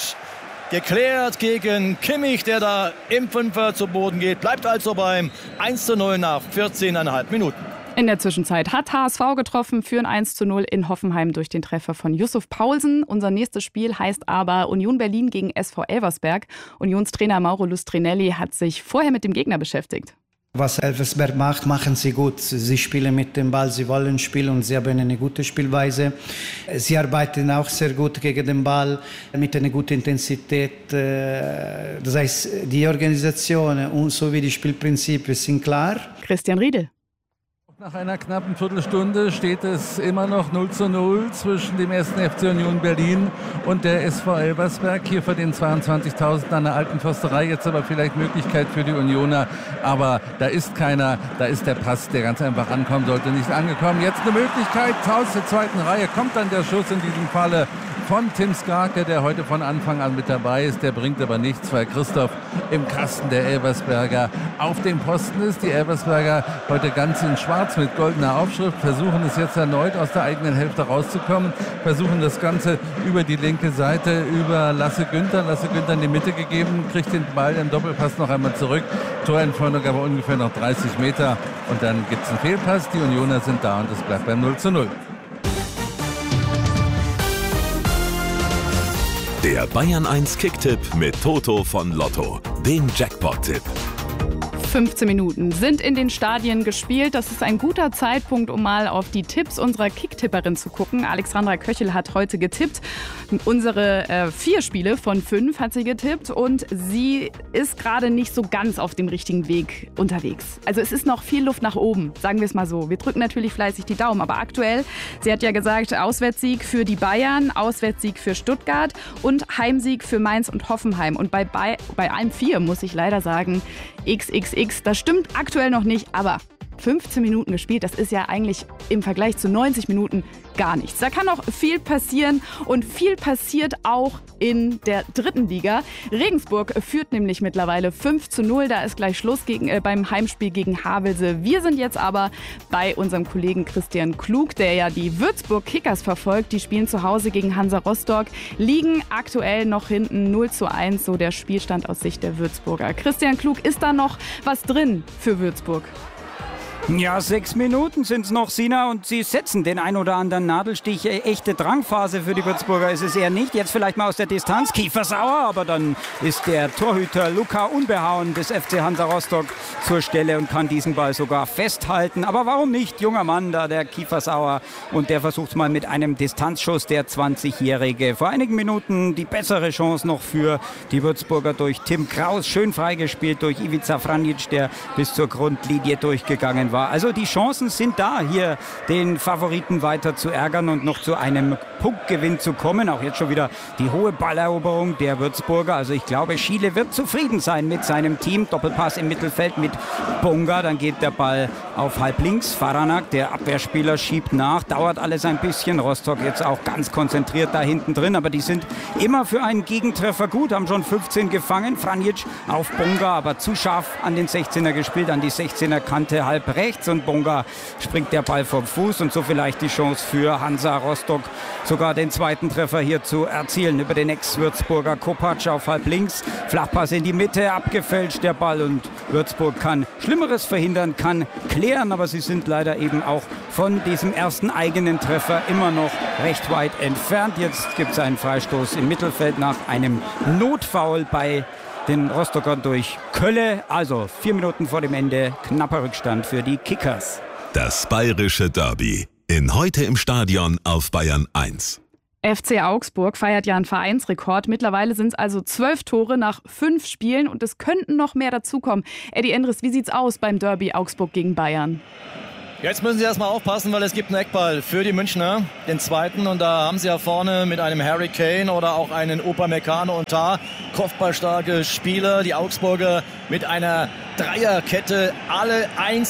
geklärt gegen Kimmich, der da im Fünfer zu Boden geht. Bleibt also beim 1:0 nach 14,5 Minuten. In der Zwischenzeit hat HSV getroffen für ein 1:0 in Hoffenheim durch den Treffer von Yusuf Paulsen. Unser nächstes Spiel heißt aber Union Berlin gegen SV Elversberg. Unionstrainer Mauro Lustrinelli hat sich vorher mit dem Gegner beschäftigt. Was Elversberg macht, machen sie gut. Sie spielen mit dem Ball, sie wollen spielen und sie haben eine gute Spielweise. Sie arbeiten auch sehr gut gegen den Ball mit einer guten Intensität. Das heißt, die Organisation und sowie die Spielprinzipien sind klar. Christian Riedel. Nach einer knappen Viertelstunde steht es immer noch 0:0 zwischen dem 1. FC Union Berlin und der SV Elversberg. Hier vor den 22.000 an der Alten Försterei. Jetzt aber vielleicht Möglichkeit für die Unioner. Aber da ist keiner. Da ist der Pass, der ganz einfach ankommen sollte, nicht angekommen. Jetzt eine Möglichkeit aus der zweiten Reihe. Kommt dann der Schuss in diesem Falle von Tim Skarke, der heute von Anfang an mit dabei ist. Der bringt aber nichts, weil Christoph im Kasten der Elversberger auf dem Posten ist. Die Elversberger heute ganz in Schwarz mit goldener Aufschrift, versuchen es jetzt erneut aus der eigenen Hälfte rauszukommen, versuchen das Ganze über die linke Seite, über Lasse Günther. Lasse Günther in die Mitte gegeben, kriegt den Ball im Doppelpass noch einmal zurück. Torentfernung aber ungefähr noch 30 Meter und dann gibt es einen Fehlpass. Die Unioner sind da und es bleibt beim 0:0. Der Bayern 1 Kicktipp mit Toto von Lotto, dem Jackpot-Tipp. 15 Minuten sind in den Stadien gespielt. Das ist ein guter Zeitpunkt, um mal auf die Tipps unserer Kicktipperin zu gucken. Alexandra Köchel hat heute getippt. Unsere 4 Spiele von 5 hat sie getippt und sie ist gerade nicht so ganz auf dem richtigen Weg unterwegs. Also es ist noch viel Luft nach oben, sagen wir es mal so. Wir drücken natürlich fleißig die Daumen, aber aktuell, sie hat ja gesagt, Auswärtssieg für die Bayern, Auswärtssieg für Stuttgart und Heimsieg für Mainz und Hoffenheim. Und bei allen 4 muss ich leider sagen, XXX. Das stimmt aktuell noch nicht, aber 15 Minuten gespielt, das ist ja eigentlich im Vergleich zu 90 Minuten gar nichts. Da kann noch viel passieren und viel passiert auch in der 3. Liga. Regensburg führt nämlich mittlerweile 5:0. Da ist gleich Schluss beim Heimspiel gegen Havelse. Wir sind jetzt aber bei unserem Kollegen Christian Klug, der ja die Würzburg Kickers verfolgt. Die spielen zu Hause gegen Hansa Rostock, liegen aktuell noch hinten 0:1, so der Spielstand aus Sicht der Würzburger. Christian Klug, ist da noch was drin für Würzburg? Ja, 6 Minuten sind es noch, Sina, und sie setzen den ein oder anderen Nadelstich. Echte Drangphase für die Würzburger ist es eher nicht. Jetzt vielleicht mal aus der Distanz, kiefersauer, aber dann ist der Torhüter Luca Unbehauen des FC Hansa Rostock zur Stelle und kann diesen Ball sogar festhalten. Aber warum nicht? Junger Mann da, der Kiefersauer, und der versucht mal mit einem Distanzschuss, der 20-Jährige. Vor einigen Minuten die bessere Chance noch für die Würzburger durch Tim Kraus. Schön freigespielt durch Ivica Franjic, der bis zur Grundlinie durchgegangen war. Also die Chancen sind da, hier den Favoriten weiter zu ärgern und noch zu einem Punktgewinn zu kommen. Auch jetzt schon wieder die hohe Balleroberung der Würzburger. Also ich glaube, Schiele wird zufrieden sein mit seinem Team. Doppelpass im Mittelfeld mit Bonga. Dann geht der Ball auf halb links. Faranak, der Abwehrspieler, schiebt nach. Dauert alles ein bisschen. Rostock jetzt auch ganz konzentriert da hinten drin. Aber die sind immer für einen Gegentreffer gut. Haben schon 15 gefangen. Franjic auf Bonga, aber zu scharf an den 16er gespielt. An die 16er Kante halb rechts. Und Bonga springt der Ball vom Fuß. Und so vielleicht die Chance für Hansa Rostock, sogar den zweiten Treffer hier zu erzielen. Über den Ex-Würzburger Kopacz auf halb links. Flachpass in die Mitte, abgefälscht der Ball. Und Würzburg kann Schlimmeres verhindern, kann klären. Aber sie sind leider eben auch von diesem ersten eigenen Treffer immer noch recht weit entfernt. Jetzt gibt es einen Freistoß im Mittelfeld nach einem Notfoul bei den Rostockern durch Kölle. Also 4 Minuten vor dem Ende, knapper Rückstand für die Kickers. Das bayerische Derby. In Heute im Stadion auf Bayern 1. FC Augsburg feiert ja einen Vereinsrekord. Mittlerweile sind es also 12 Tore nach 5 Spielen und es könnten noch mehr dazukommen. Eddie Endres, wie sieht's aus beim Derby Augsburg gegen Bayern? Jetzt müssen Sie erstmal aufpassen, weil es gibt einen Eckball für die Münchner, den zweiten. Und da haben Sie ja vorne mit einem Harry Kane oder auch einen Upamecano und Tah kopfballstarke Spieler. Die Augsburger mit einer Dreierkette, alle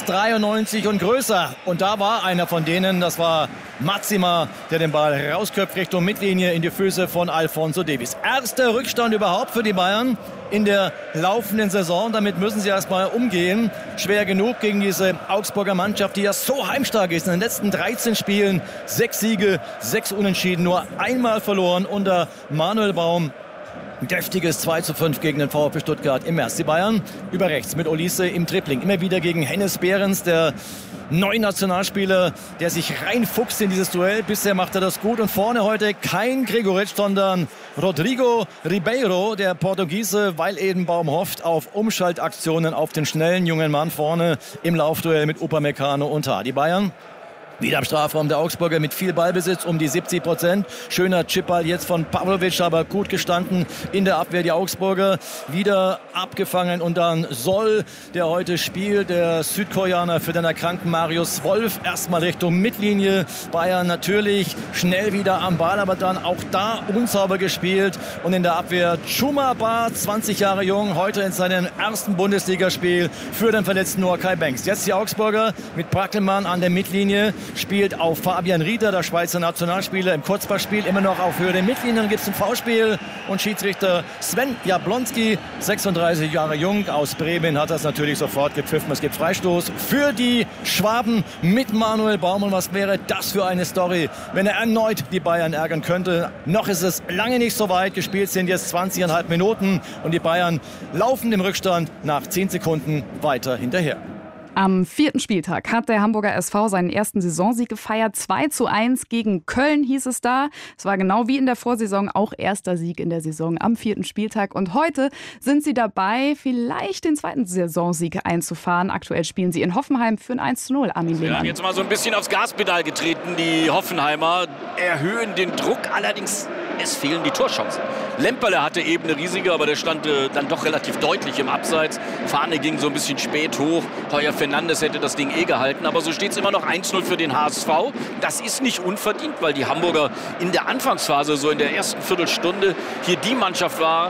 1,93 und größer. Und da war einer von denen, das war Matsima, der den Ball rausköpft Richtung Mittellinie in die Füße von Alphonso Davies. Erster Rückstand überhaupt für die Bayern in der laufenden Saison. Damit müssen sie erstmal umgehen. Schwer genug gegen diese Augsburger Mannschaft, die ja so heimstark ist. In den letzten 13 Spielen 6 Siege, 6 Unentschieden, nur einmal verloren unter Manuel Baum. Ein deftiges 2:5 gegen den VfB Stuttgart im März. Die Bayern über rechts mit Olise im Dribbling. Immer wieder gegen Hennes Behrens, der neue Nationalspieler, der sich reinfuchst in dieses Duell. Bisher macht er das gut. Und vorne heute kein Gregoritsch, sondern Rodrigo Ribeiro, der Portugiese, weil eben Baum hofft auf Umschaltaktionen auf den schnellen jungen Mann vorne im Laufduell mit Upamecano und Tah. Die Bayern wieder am Strafraum der Augsburger mit viel Ballbesitz, um die 70%. Schöner Chipball jetzt von Pavlovic, aber gut gestanden in der Abwehr. Die Augsburger wieder abgefangen und dann Soll, der heute spielt, der Südkoreaner für den erkrankten Marius Wolf. Erstmal Richtung Mittellinie. Bayern natürlich schnell wieder am Ball, aber dann auch da unsauber gespielt. Und in der Abwehr Chumaba, 20 Jahre jung, heute in seinem ersten Bundesligaspiel für den verletzten Noah Kai Banks. Jetzt die Augsburger mit Brackelmann an der Mittellinie. Spielt auf Fabian Rieder, der Schweizer Nationalspieler, im Kurzballspiel immer noch auf Höhe der Mittellinie. Dann gibt es ein Foulspiel und Schiedsrichter Sven Jablonski, 36 Jahre jung, aus Bremen, hat das natürlich sofort gepfiffen. Es gibt Freistoß für die Schwaben mit Manuel Baum. Und was wäre das für eine Story, wenn er erneut die Bayern ärgern könnte? Noch ist es lange nicht so weit. Gespielt sind jetzt 20,5 Minuten und die Bayern laufen im Rückstand nach 10 Sekunden weiter hinterher. Am 4. Spieltag hat der Hamburger SV seinen ersten Saisonsieg gefeiert. 2:1 gegen Köln hieß es da. Es war genau wie in der Vorsaison auch erster Sieg in der Saison am 4. Spieltag. Und heute sind sie dabei, vielleicht den zweiten Saisonsieg einzufahren. Aktuell spielen sie in Hoffenheim für ein 1:0. Armin Lehmann. Sie haben jetzt mal so ein bisschen aufs Gaspedal getreten, die Hoffenheimer. Erhöhen den Druck, allerdings es fehlen die Torchancen. Lemperle hatte eben eine riesige, aber der stand dann doch relativ deutlich im Abseits. Fahne ging so ein bisschen spät hoch. Heuer Fernandes hätte das Ding gehalten. Aber so steht es immer noch 1:0 für den HSV. Das ist nicht unverdient, weil die Hamburger in der Anfangsphase, so in der ersten Viertelstunde, hier die Mannschaft war,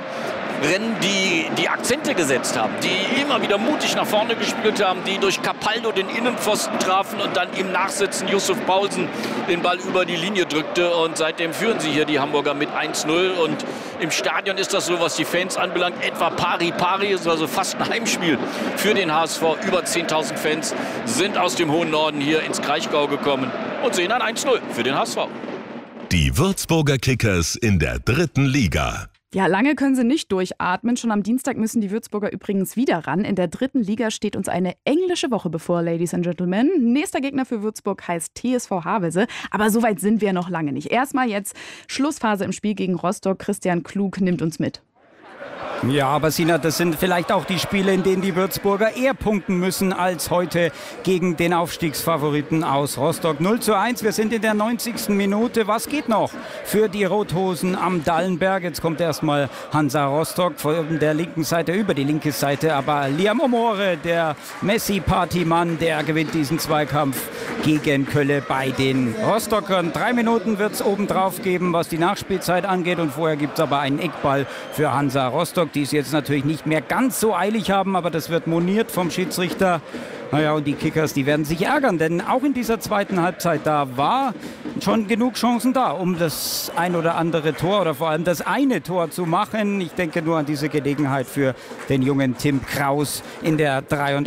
die Akzente gesetzt haben, die immer wieder mutig nach vorne gespielt haben, die durch Capaldo den Innenpfosten trafen und dann im Nachsitzen Yusuf Paulsen den Ball über die Linie drückte. Und seitdem führen sie hier die Hamburger mit 1:0. Und im Stadion ist das so, was die Fans anbelangt, etwa pari. Ist also fast ein Heimspiel für den HSV. Über 10.000 Fans sind aus dem hohen Norden hier ins Kraichgau gekommen und sehen ein 1:0 für den HSV. Die Würzburger Kickers in der 3. Liga. Ja, lange können sie nicht durchatmen. Schon am Dienstag müssen die Würzburger übrigens wieder ran. In der 3. Liga steht uns eine englische Woche bevor, Ladies and Gentlemen. Nächster Gegner für Würzburg heißt TSV Havelse. Aber so weit sind wir noch lange nicht. Erstmal jetzt Schlussphase im Spiel gegen Rostock. Christian Klug nimmt uns mit. Ja, aber Sina, das sind vielleicht auch die Spiele, in denen die Würzburger eher punkten müssen als heute gegen den Aufstiegsfavoriten aus Rostock. 0:1, wir sind in der 90. Minute. Was geht noch für die Rothosen am Dallenberg? Jetzt kommt erstmal Hansa Rostock von der linken Seite über die linke Seite. Aber Liam Omore, der Messi-Partymann, der gewinnt diesen Zweikampf gegen Kölle bei den Rostockern. 3 Minuten wird es obendrauf geben, was die Nachspielzeit angeht. Und vorher gibt es aber einen Eckball für Hansa Rostock, die es jetzt natürlich nicht mehr ganz so eilig haben, aber das wird moniert vom Schiedsrichter. Naja, und die Kickers, die werden sich ärgern, denn auch in dieser zweiten Halbzeit, da war schon genug Chancen da, um das ein oder andere Tor oder vor allem das eine Tor zu machen. Ich denke nur an diese Gelegenheit für den jungen Tim Kraus in der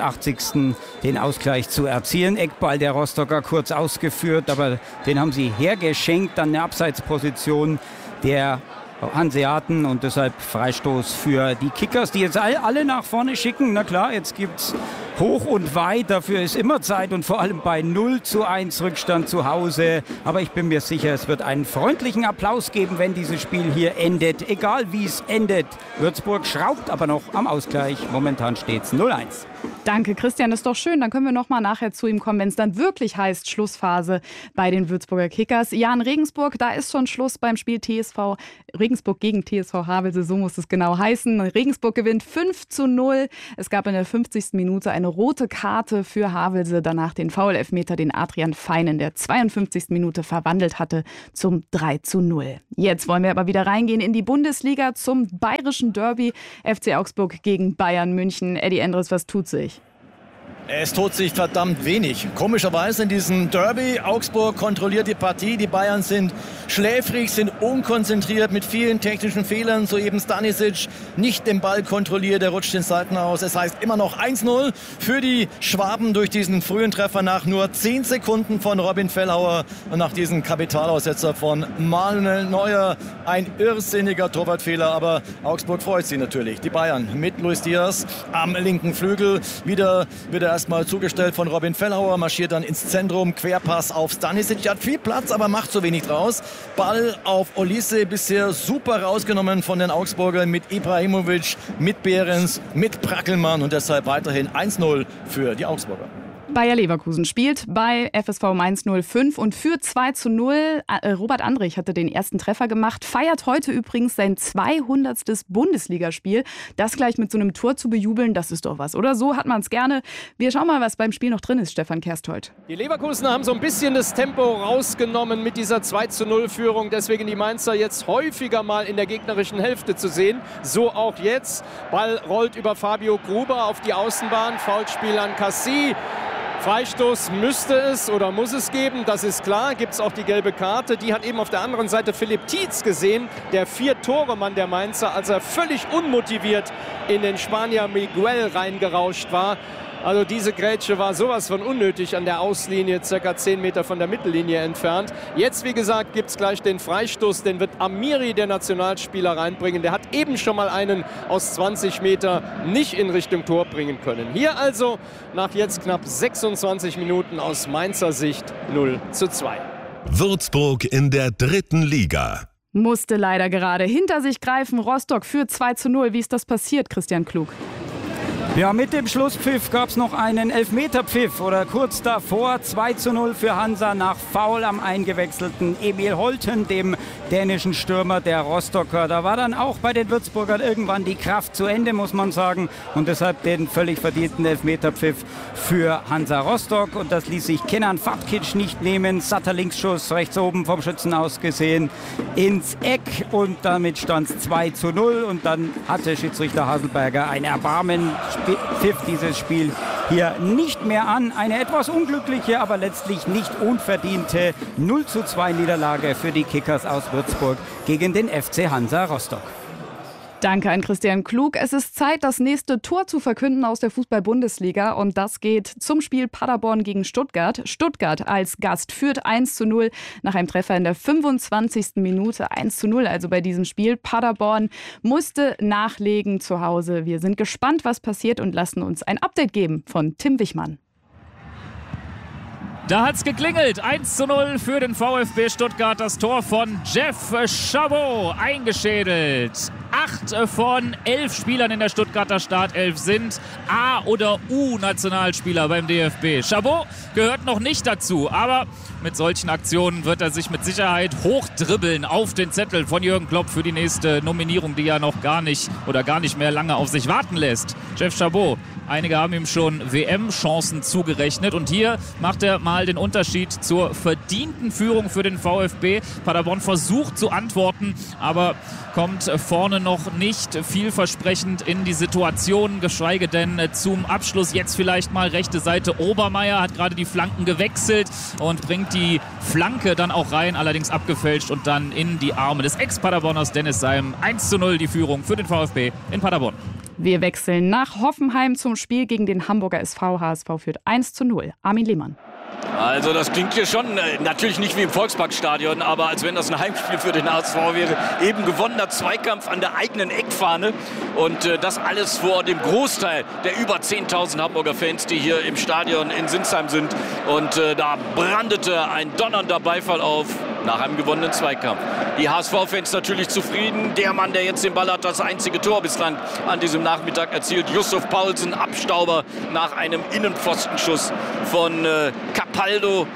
83. den Ausgleich zu erzielen. Eckball der Rostocker kurz ausgeführt, aber den haben sie hergeschenkt, dann eine Abseitsposition der Hanseaten und deshalb Freistoß für die Kickers, die jetzt alle nach vorne schicken. Na klar, jetzt gibt's hoch und weit, dafür ist immer Zeit und vor allem bei 0:1 Rückstand zu Hause. Aber ich bin mir sicher, es wird einen freundlichen Applaus geben, wenn dieses Spiel hier endet. Egal wie es endet. Würzburg schraubt aber noch am Ausgleich. Momentan steht's 0:1. Danke, Christian, das ist doch schön. Dann können wir noch mal nachher zu ihm kommen, wenn es dann wirklich heißt Schlussphase bei den Würzburger Kickers. Ja, in Regensburg, da ist schon Schluss beim Spiel Regensburg gegen TSV Havelse, so muss es genau heißen. Regensburg gewinnt 5:0. Es gab in der 50. Minute eine rote Karte für Havelse, danach den Foul-Elfmeter, den Adrian Fein in der 52. Minute verwandelt hatte zum 3:0. Jetzt wollen wir aber wieder reingehen in die Bundesliga zum bayerischen Derby. FC Augsburg gegen Bayern München. Eddie Endres, was tut sich? Es tut sich verdammt wenig. Komischerweise in diesem Derby. Augsburg kontrolliert die Partie. Die Bayern sind schläfrig, sind unkonzentriert mit vielen technischen Fehlern. Soeben Stanisic nicht den Ball kontrolliert. Er rutscht den Seiten aus. Es heißt immer noch 1:0 für die Schwaben durch diesen frühen Treffer nach nur 10 Sekunden von Robin Fellhauer und nach diesem Kapitalaussetzer von Manuel Neuer. Ein irrsinniger Torwartfehler, aber Augsburg freut sich natürlich. Die Bayern mit Luis Diaz am linken Flügel. Wieder wird er erstmal zugestellt von Robin Fellhauer, marschiert dann ins Zentrum, Querpass auf Stanisic, hat viel Platz, aber macht so wenig draus. Ball auf Olise, bisher super rausgenommen von den Augsburgern mit Ibrahimovic, mit Behrens, mit Brackelmann und deshalb weiterhin 1:0 für die Augsburger. Bayer Leverkusen spielt bei FSV Mainz 05 und führt 2:0. Robert Andrich hatte den ersten Treffer gemacht, feiert heute übrigens sein 200. Bundesligaspiel. Das gleich mit so einem Tor zu bejubeln, das ist doch was, oder? So hat man es gerne. Wir schauen mal, was beim Spiel noch drin ist, Stefan Kersthold. Die Leverkusener haben so ein bisschen das Tempo rausgenommen mit dieser 2:0-Führung. Deswegen die Mainzer jetzt häufiger mal in der gegnerischen Hälfte zu sehen. So auch jetzt. Ball rollt über Fabio Gruber auf die Außenbahn. Foulspiel an Cassie. Freistoß müsste es oder muss es geben, das ist klar. Gibt es auch die gelbe Karte. Die hat eben auf der anderen Seite Philipp Tietz gesehen, der 4-Tore-Mann der Mainzer, als er völlig unmotiviert in den Spanier Miguel reingerauscht war. Also diese Grätsche war sowas von unnötig an der Auslinie, ca. 10 Meter von der Mittellinie entfernt. Jetzt, wie gesagt, gibt es gleich den Freistoß, den wird Amiri, der Nationalspieler, reinbringen. Der hat eben schon mal einen aus 20 Meter nicht in Richtung Tor bringen können. Hier also nach jetzt knapp 26 Minuten aus Mainzer Sicht 0:2. Würzburg in der 3. Liga. Musste leider gerade hinter sich greifen. Rostock führt 2:0. Wie ist das passiert, Christian Klug? Ja, mit dem Schlusspfiff gab es noch einen Elfmeterpfiff oder kurz davor 2:0 für Hansa nach Foul am eingewechselten Emil Holten, dem dänischen Stürmer der Rostocker. Da war dann auch bei den Würzburgern irgendwann die Kraft zu Ende, muss man sagen. Und deshalb den völlig verdienten Elfmeterpfiff für Hansa Rostock. Und das ließ sich Kenan Fatkic nicht nehmen. Satter Linksschuss rechts oben vom Schützen aus gesehen ins Eck. Und damit stand es 2:0. Und dann hatte Schiedsrichter Haselberger ein Erbarmen, pfiff dieses Spiel hier nicht mehr an. Eine etwas unglückliche, aber letztlich nicht unverdiente 0:2 Niederlage für die Kickers aus Würzburg gegen den FC Hansa Rostock. Danke an Christian Klug. Es ist Zeit, das nächste Tor zu verkünden aus der Fußball-Bundesliga. Und das geht zum Spiel Paderborn gegen Stuttgart. Stuttgart als Gast führt 1:0 nach einem Treffer in der 25. Minute. 1:0 also bei diesem Spiel. Paderborn musste nachlegen zu Hause. Wir sind gespannt, was passiert und lassen uns ein Update geben von Tim Wichmann. Da hat's geklingelt. 1:0 für den VfB Stuttgart. Das Tor von Jeff Chabot eingeschädelt. 8 von 11 Spielern in der Stuttgarter Startelf sind A- oder U-Nationalspieler beim DFB. Chabot gehört noch nicht dazu, aber mit solchen Aktionen wird er sich mit Sicherheit hochdribbeln auf den Zettel von Jürgen Klopp für die nächste Nominierung, die ja noch gar nicht mehr lange auf sich warten lässt. Jeff Chabot. Einige haben ihm schon WM-Chancen zugerechnet und hier macht er mal den Unterschied zur verdienten Führung für den VfB. Paderborn versucht zu antworten, aber kommt vorne noch nicht vielversprechend in die Situation, geschweige denn zum Abschluss. Jetzt vielleicht mal rechte Seite. Obermeier hat gerade die Flanken gewechselt und bringt die Flanke dann auch rein, allerdings abgefälscht und dann in die Arme des Ex-Paderborners Dennis Seim. 1:0 die Führung für den VfB in Paderborn. Wir wechseln nach Hoffenheim zum Spiel gegen den Hamburger SV. HSV führt 1:0. Armin Lehmann. Also das klingt hier schon natürlich nicht wie im Volksparkstadion, aber als wenn das ein Heimspiel für den HSV wäre. Eben gewonnener Zweikampf an der eigenen Eckfahne und das alles vor dem Großteil der über 10.000 Hamburger Fans, die hier im Stadion in Sinsheim sind. Und da brandete ein donnernder Beifall auf nach einem gewonnenen Zweikampf. Die HSV-Fans natürlich zufrieden. Der Mann, der jetzt den Ball hat, das einzige Tor bislang an diesem Nachmittag erzielt. Yusuf Paulsen, Abstauber nach einem Innenpfostenschuss von Capaldo.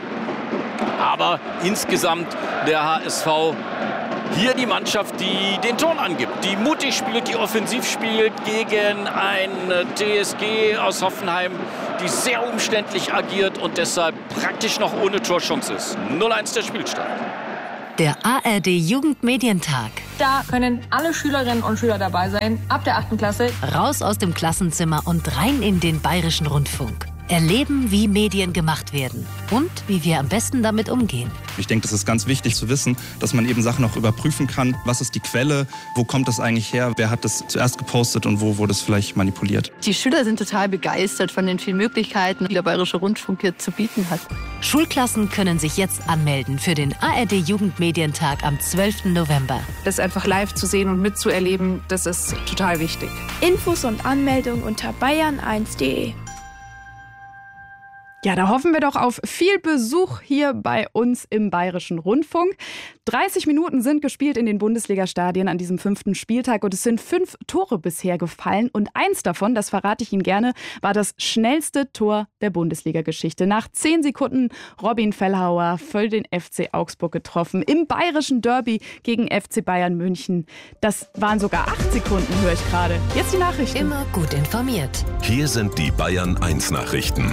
Aber insgesamt der HSV hier die Mannschaft, die den Ton angibt, die mutig spielt, die offensiv spielt gegen ein TSG aus Hoffenheim, die sehr umständlich agiert und deshalb praktisch noch ohne Torchance ist. 0:1 der Spielstand. Der ARD Jugendmedientag. Da können alle Schülerinnen und Schüler dabei sein, ab der 8. Klasse. Raus aus dem Klassenzimmer und rein in den Bayerischen Rundfunk. Erleben, wie Medien gemacht werden und wie wir am besten damit umgehen. Ich denke, das ist ganz wichtig zu wissen, dass man eben Sachen auch überprüfen kann. Was ist die Quelle? Wo kommt das eigentlich her? Wer hat das zuerst gepostet und wo wurde es vielleicht manipuliert? Die Schüler sind total begeistert von den vielen Möglichkeiten, die der Bayerische Rundfunk hier zu bieten hat. Schulklassen können sich jetzt anmelden für den ARD Jugendmedientag am 12. November. Das einfach live zu sehen und mitzuerleben, das ist total wichtig. Infos und Anmeldung unter bayern1.de. Ja, da hoffen wir doch auf viel Besuch hier bei uns im Bayerischen Rundfunk. 30 Minuten sind gespielt in den Bundesliga-Stadien an diesem 5. Spieltag und es sind 5 Tore bisher gefallen. Und eins davon, das verrate ich Ihnen gerne, war das schnellste Tor der Bundesliga-Geschichte. Nach 10 Sekunden Robin Fellhauer für den FC Augsburg getroffen. Im bayerischen Derby gegen FC Bayern München. Das waren sogar 8 Sekunden, höre ich gerade. Jetzt die Nachrichten. Immer gut informiert. Hier sind die Bayern 1 Nachrichten.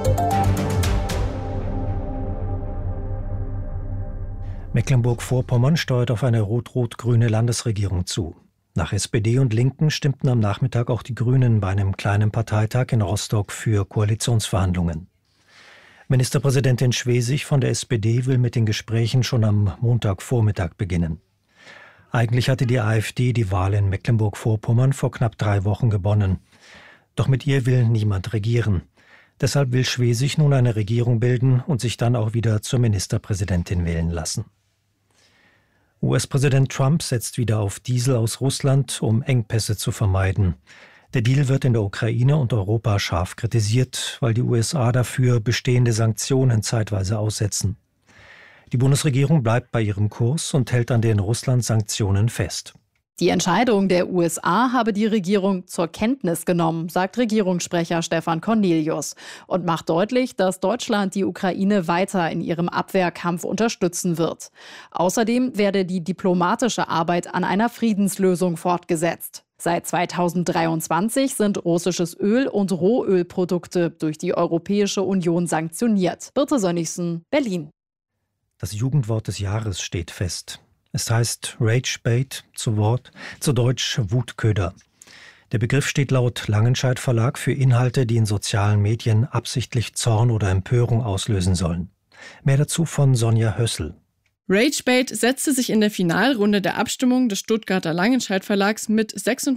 Mecklenburg-Vorpommern steuert auf eine rot-rot-grüne Landesregierung zu. Nach SPD und Linken stimmten am Nachmittag auch die Grünen bei einem kleinen Parteitag in Rostock für Koalitionsverhandlungen. Ministerpräsidentin Schwesig von der SPD will mit den Gesprächen schon am Montagvormittag beginnen. Eigentlich hatte die AfD die Wahl in Mecklenburg-Vorpommern vor knapp 3 Wochen gewonnen. Doch mit ihr will niemand regieren. Deshalb will Schwesig nun eine Regierung bilden und sich dann auch wieder zur Ministerpräsidentin wählen lassen. US-Präsident Trump setzt wieder auf Diesel aus Russland, um Engpässe zu vermeiden. Der Deal wird in der Ukraine und Europa scharf kritisiert, weil die USA dafür bestehende Sanktionen zeitweise aussetzen. Die Bundesregierung bleibt bei ihrem Kurs und hält an den Russland-Sanktionen fest. Die Entscheidung der USA habe die Regierung zur Kenntnis genommen, sagt Regierungssprecher Stefan Cornelius und macht deutlich, dass Deutschland die Ukraine weiter in ihrem Abwehrkampf unterstützen wird. Außerdem werde die diplomatische Arbeit an einer Friedenslösung fortgesetzt. Seit 2023 sind russisches Öl und Rohölprodukte durch die Europäische Union sanktioniert. Birte Sönnigsen, Berlin. Das Jugendwort des Jahres steht fest. Es heißt Ragebait, zu Deutsch Wutköder. Der Begriff steht laut Langenscheidt Verlag für Inhalte, die in sozialen Medien absichtlich Zorn oder Empörung auslösen sollen. Mehr dazu von Sonja Hössel. Ragebait setzte sich in der Finalrunde der Abstimmung des Stuttgarter Langenscheidt Verlags mit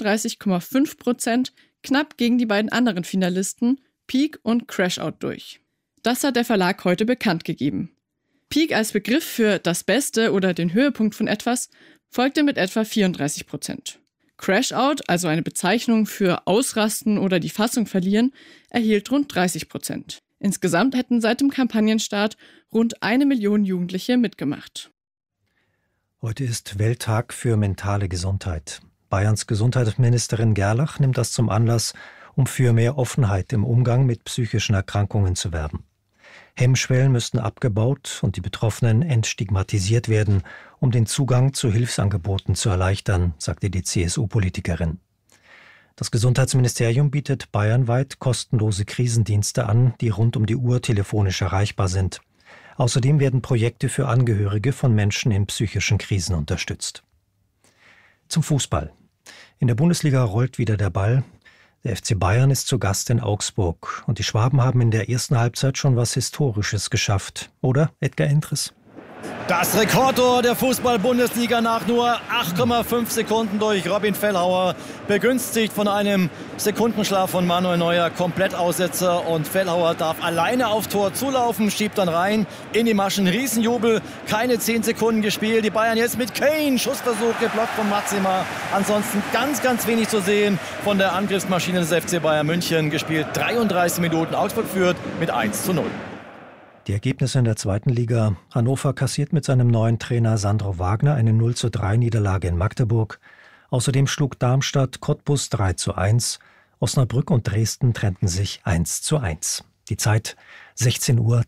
36,5% knapp gegen die beiden anderen Finalisten Peak und Crashout durch. Das hat der Verlag heute bekannt gegeben. Peak als Begriff für das Beste oder den Höhepunkt von etwas folgte mit etwa 34%. Crashout, also eine Bezeichnung für Ausrasten oder die Fassung verlieren, erhielt rund 30%. Insgesamt hätten seit dem Kampagnenstart rund 1 Million Jugendliche mitgemacht. Heute ist Welttag für mentale Gesundheit. Bayerns Gesundheitsministerin Gerlach nimmt das zum Anlass, um für mehr Offenheit im Umgang mit psychischen Erkrankungen zu werben. Hemmschwellen müssten abgebaut und die Betroffenen entstigmatisiert werden, um den Zugang zu Hilfsangeboten zu erleichtern, sagte die CSU-Politikerin. Das Gesundheitsministerium bietet bayernweit kostenlose Krisendienste an, die rund um die Uhr telefonisch erreichbar sind. Außerdem werden Projekte für Angehörige von Menschen in psychischen Krisen unterstützt. Zum Fußball. In der Bundesliga rollt wieder der Ball. Der FC Bayern ist zu Gast in Augsburg und die Schwaben haben in der ersten Halbzeit schon was Historisches geschafft. Oder, Edgar Endres? Das Rekordtor der Fußball-Bundesliga nach nur 8,5 Sekunden durch Robin Fellhauer, begünstigt von einem Sekundenschlaf von Manuel Neuer, Komplettaussetzer, und Fellhauer darf alleine aufs Tor zulaufen, schiebt dann rein in die Maschen, Riesenjubel, keine 10 Sekunden gespielt, die Bayern jetzt mit Kane, Schussversuch geblockt von Maxima, ansonsten ganz wenig zu sehen von der Angriffsmaschine des FC Bayern München, gespielt 33 Minuten, Augsburg führt mit 1:0. Die Ergebnisse in der zweiten Liga. Hannover kassiert mit seinem neuen Trainer Sandro Wagner eine 0:3 in Magdeburg. Außerdem schlug Darmstadt Cottbus 3:1. Osnabrück und Dresden trennten sich 1:1. Die Zeit 16:03 Uhr.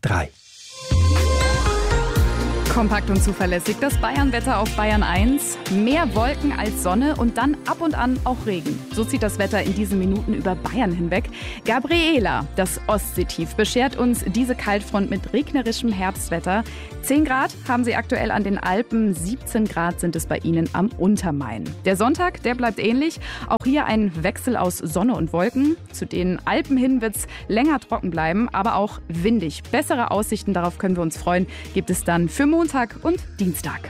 Kompakt und zuverlässig das Bayern-Wetter auf Bayern 1. Mehr Wolken als Sonne und dann ab und an auch Regen. So zieht das Wetter in diesen Minuten über Bayern hinweg. Gabriela, das Ostseetief, beschert uns diese Kaltfront mit regnerischem Herbstwetter. 10 Grad haben sie aktuell an den Alpen, 17 Grad sind es bei ihnen am Untermain. Der Sonntag, der bleibt ähnlich. Auch hier ein Wechsel aus Sonne und Wolken. Zu den Alpen hin wird es länger trocken bleiben, aber auch windig. Bessere Aussichten, darauf können wir uns freuen, gibt es dann für Montag und Dienstag.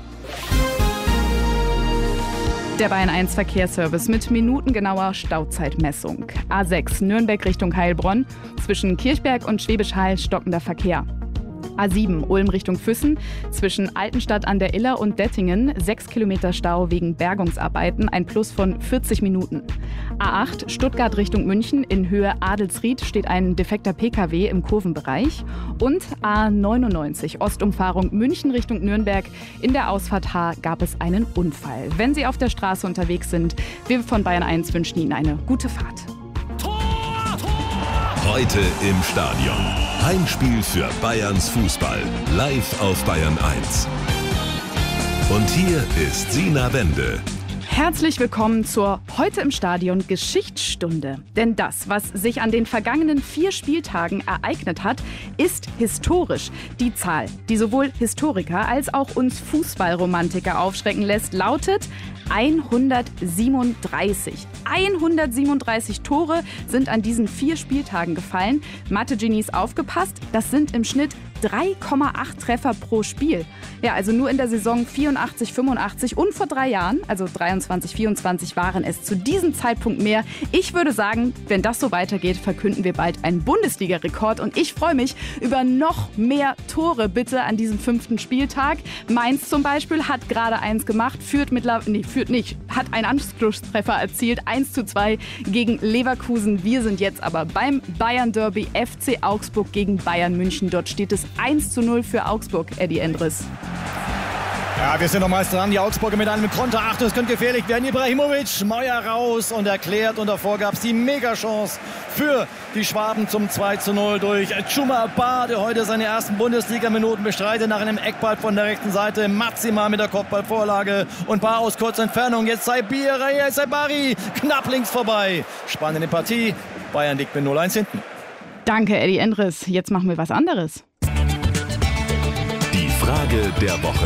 Der Bayern 1 Verkehrsservice mit minutengenauer Stauzeitmessung. A6 Nürnberg Richtung Heilbronn. Zwischen Kirchberg und Schwäbisch Hall stockender Verkehr. A7 Ulm Richtung Füssen, zwischen Altenstadt an der Iller und Dettingen 6 Kilometer Stau wegen Bergungsarbeiten, ein Plus von 40 Minuten. A8 Stuttgart Richtung München, in Höhe Adelsried steht ein defekter PKW im Kurvenbereich. Und A99 Ostumfahrung München Richtung Nürnberg, in der Ausfahrt H gab es einen Unfall. Wenn Sie auf der Straße unterwegs sind, wir von Bayern 1 wünschen Ihnen eine gute Fahrt. Heute im Stadion. Heimspiel für Bayerns Fußball. Live auf Bayern 1. Und hier ist Sina Wende. Herzlich willkommen zur Heute im Stadion Geschichtsstunde. Denn das, was sich an den vergangenen 4 Spieltagen ereignet hat, ist historisch. Die Zahl, die sowohl Historiker als auch uns Fußballromantiker aufschrecken lässt, lautet 137. 137 Tore sind an diesen 4 Spieltagen gefallen. Mathe-Genies aufgepasst, das sind im Schnitt 3,8 Treffer pro Spiel. Ja, also nur in der Saison 84, 85 und vor 3 Jahren, also 23, 24, waren es zu diesem Zeitpunkt mehr. Ich würde sagen, wenn das so weitergeht, verkünden wir bald einen Bundesliga-Rekord. Und ich freue mich über noch mehr Tore bitte an diesem 5. Spieltag. Mainz zum Beispiel hat gerade eins gemacht, hat einen Anschlusstreffer erzielt, 1:2 gegen Leverkusen. Wir sind jetzt aber beim Bayern-Derby, FC Augsburg gegen Bayern München. Dort steht es 1:0 für Augsburg, Eddie Endres. Ja, wir sind noch mal dran. Die Augsburger mit einem Konter. Achtung, es könnte gefährlich werden. Ibrahimovic, Meuer raus und erklärt. Und davor gab es die Megachance für die Schwaben zum 2:0 durch Chuma Ba, der heute seine ersten Bundesliga-Minuten bestreitet nach einem Eckball von der rechten Seite. Maxima mit der Kopfballvorlage und Ba aus kurzer Entfernung. Jetzt Saibari, knapp links vorbei. Spannende Partie. Bayern liegt mit 0:1 hinten. Danke, Eddie Endres. Jetzt machen wir was anderes. Die Frage der Woche.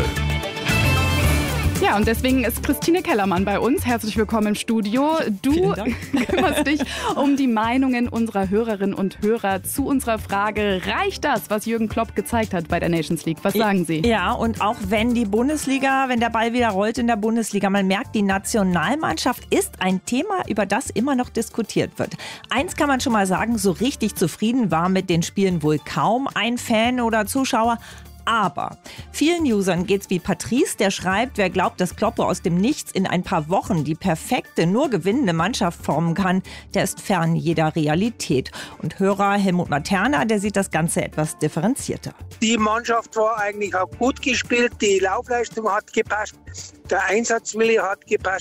Ja, und deswegen ist Christine Kellermann bei uns. Herzlich willkommen im Studio. Du kümmerst dich um die Meinungen unserer Hörerinnen und Hörer zu unserer Frage: Reicht das, was Jürgen Klopp gezeigt hat bei der Nations League? Was sagen Sie? Ja, und auch wenn der Ball wieder rollt in der Bundesliga, man merkt, die Nationalmannschaft ist ein Thema, über das immer noch diskutiert wird. Eins kann man schon mal sagen, so richtig zufrieden war mit den Spielen wohl kaum ein Fan oder Zuschauer. Aber vielen Usern geht's wie Patrice, der schreibt, wer glaubt, dass Klopp aus dem Nichts in ein paar Wochen die perfekte, nur gewinnende Mannschaft formen kann, der ist fern jeder Realität. Und Hörer Helmut Materna, der sieht das Ganze etwas differenzierter. Die Mannschaft war eigentlich auch gut gespielt, die Laufleistung hat gepasst, der Einsatzwille hat gepasst.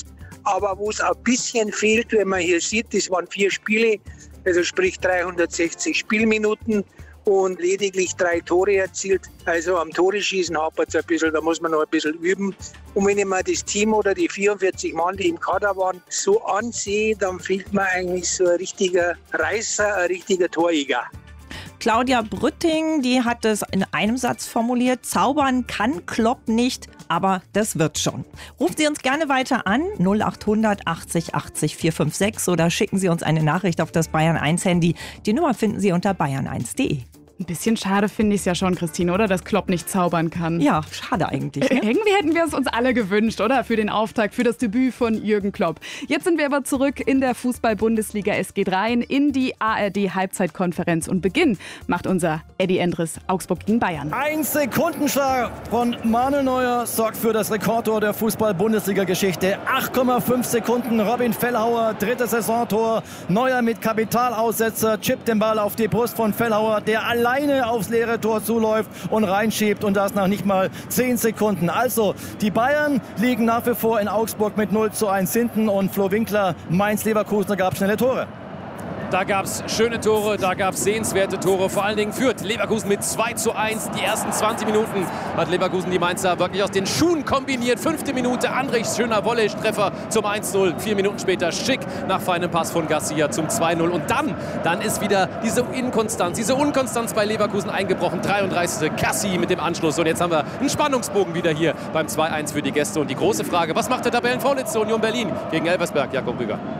Aber wo es ein bisschen fehlt, wenn man hier sieht, das waren 4 Spiele, also sprich 360 Spielminuten und lediglich 3 Tore erzielt. Also am Tore-Schießen hapert es ein bisschen, da muss man noch ein bisschen üben. Und wenn ich mir das Team oder die 44 Mann, die im Kader waren, so ansehe, dann fehlt mir eigentlich so ein richtiger Reißer, ein richtiger Torjäger. Claudia Brütting, die hat es in einem Satz formuliert: Zaubern kann Klopp nicht, aber das wird schon. Rufen Sie uns gerne weiter an, 0800 80 80 456, oder schicken Sie uns eine Nachricht auf das Bayern 1 Handy. Die Nummer finden Sie unter bayern1.de. Ein bisschen schade finde ich es ja schon, Christine, oder? Dass Klopp nicht zaubern kann. Ja, schade eigentlich. Ne? Irgendwie hätten wir es uns alle gewünscht, oder? Für den Auftakt, für das Debüt von Jürgen Klopp. Jetzt sind wir aber zurück in der Fußball-Bundesliga. Es geht rein in die ARD-Halbzeitkonferenz. Und Beginn macht unser Eddie Endres Augsburg gegen Bayern. 1 Sekundenschlag von Manuel Neuer sorgt für das Rekordtor der Fußball-Bundesliga-Geschichte. 8,5 Sekunden, Robin Fellhauer, 3. Saisontor. Neuer mit Kapitalaussetzer, chippt den Ball auf die Brust von Fellhauer, der alleine aufs leere Tor zuläuft und reinschiebt, und das nach nicht mal 10 Sekunden. Also, die Bayern liegen nach wie vor in Augsburg mit 0:1 hinten, und Flo Winkler, Mainz-Leverkusen, gab schnelle Tore. Da gab es schöne Tore, da gab es sehenswerte Tore. Vor allen Dingen führt Leverkusen mit 2:1. Die ersten 20 Minuten hat Leverkusen die Mainzer wirklich aus den Schuhen kombiniert. 5. Minute, Andrichs schöner Volley-Treffer zum 1:0. 4 Minuten später Schick nach feinem Pass von Garcia zum 2:0. Und dann ist wieder diese Unkonstanz bei Leverkusen eingebrochen. 33. Cassie mit dem Anschluss. Und jetzt haben wir einen Spannungsbogen wieder hier beim 2:1 für die Gäste. Und die große Frage: Was macht der Tabellenvorletzte Union Berlin gegen Elversberg? Jakob Rüger.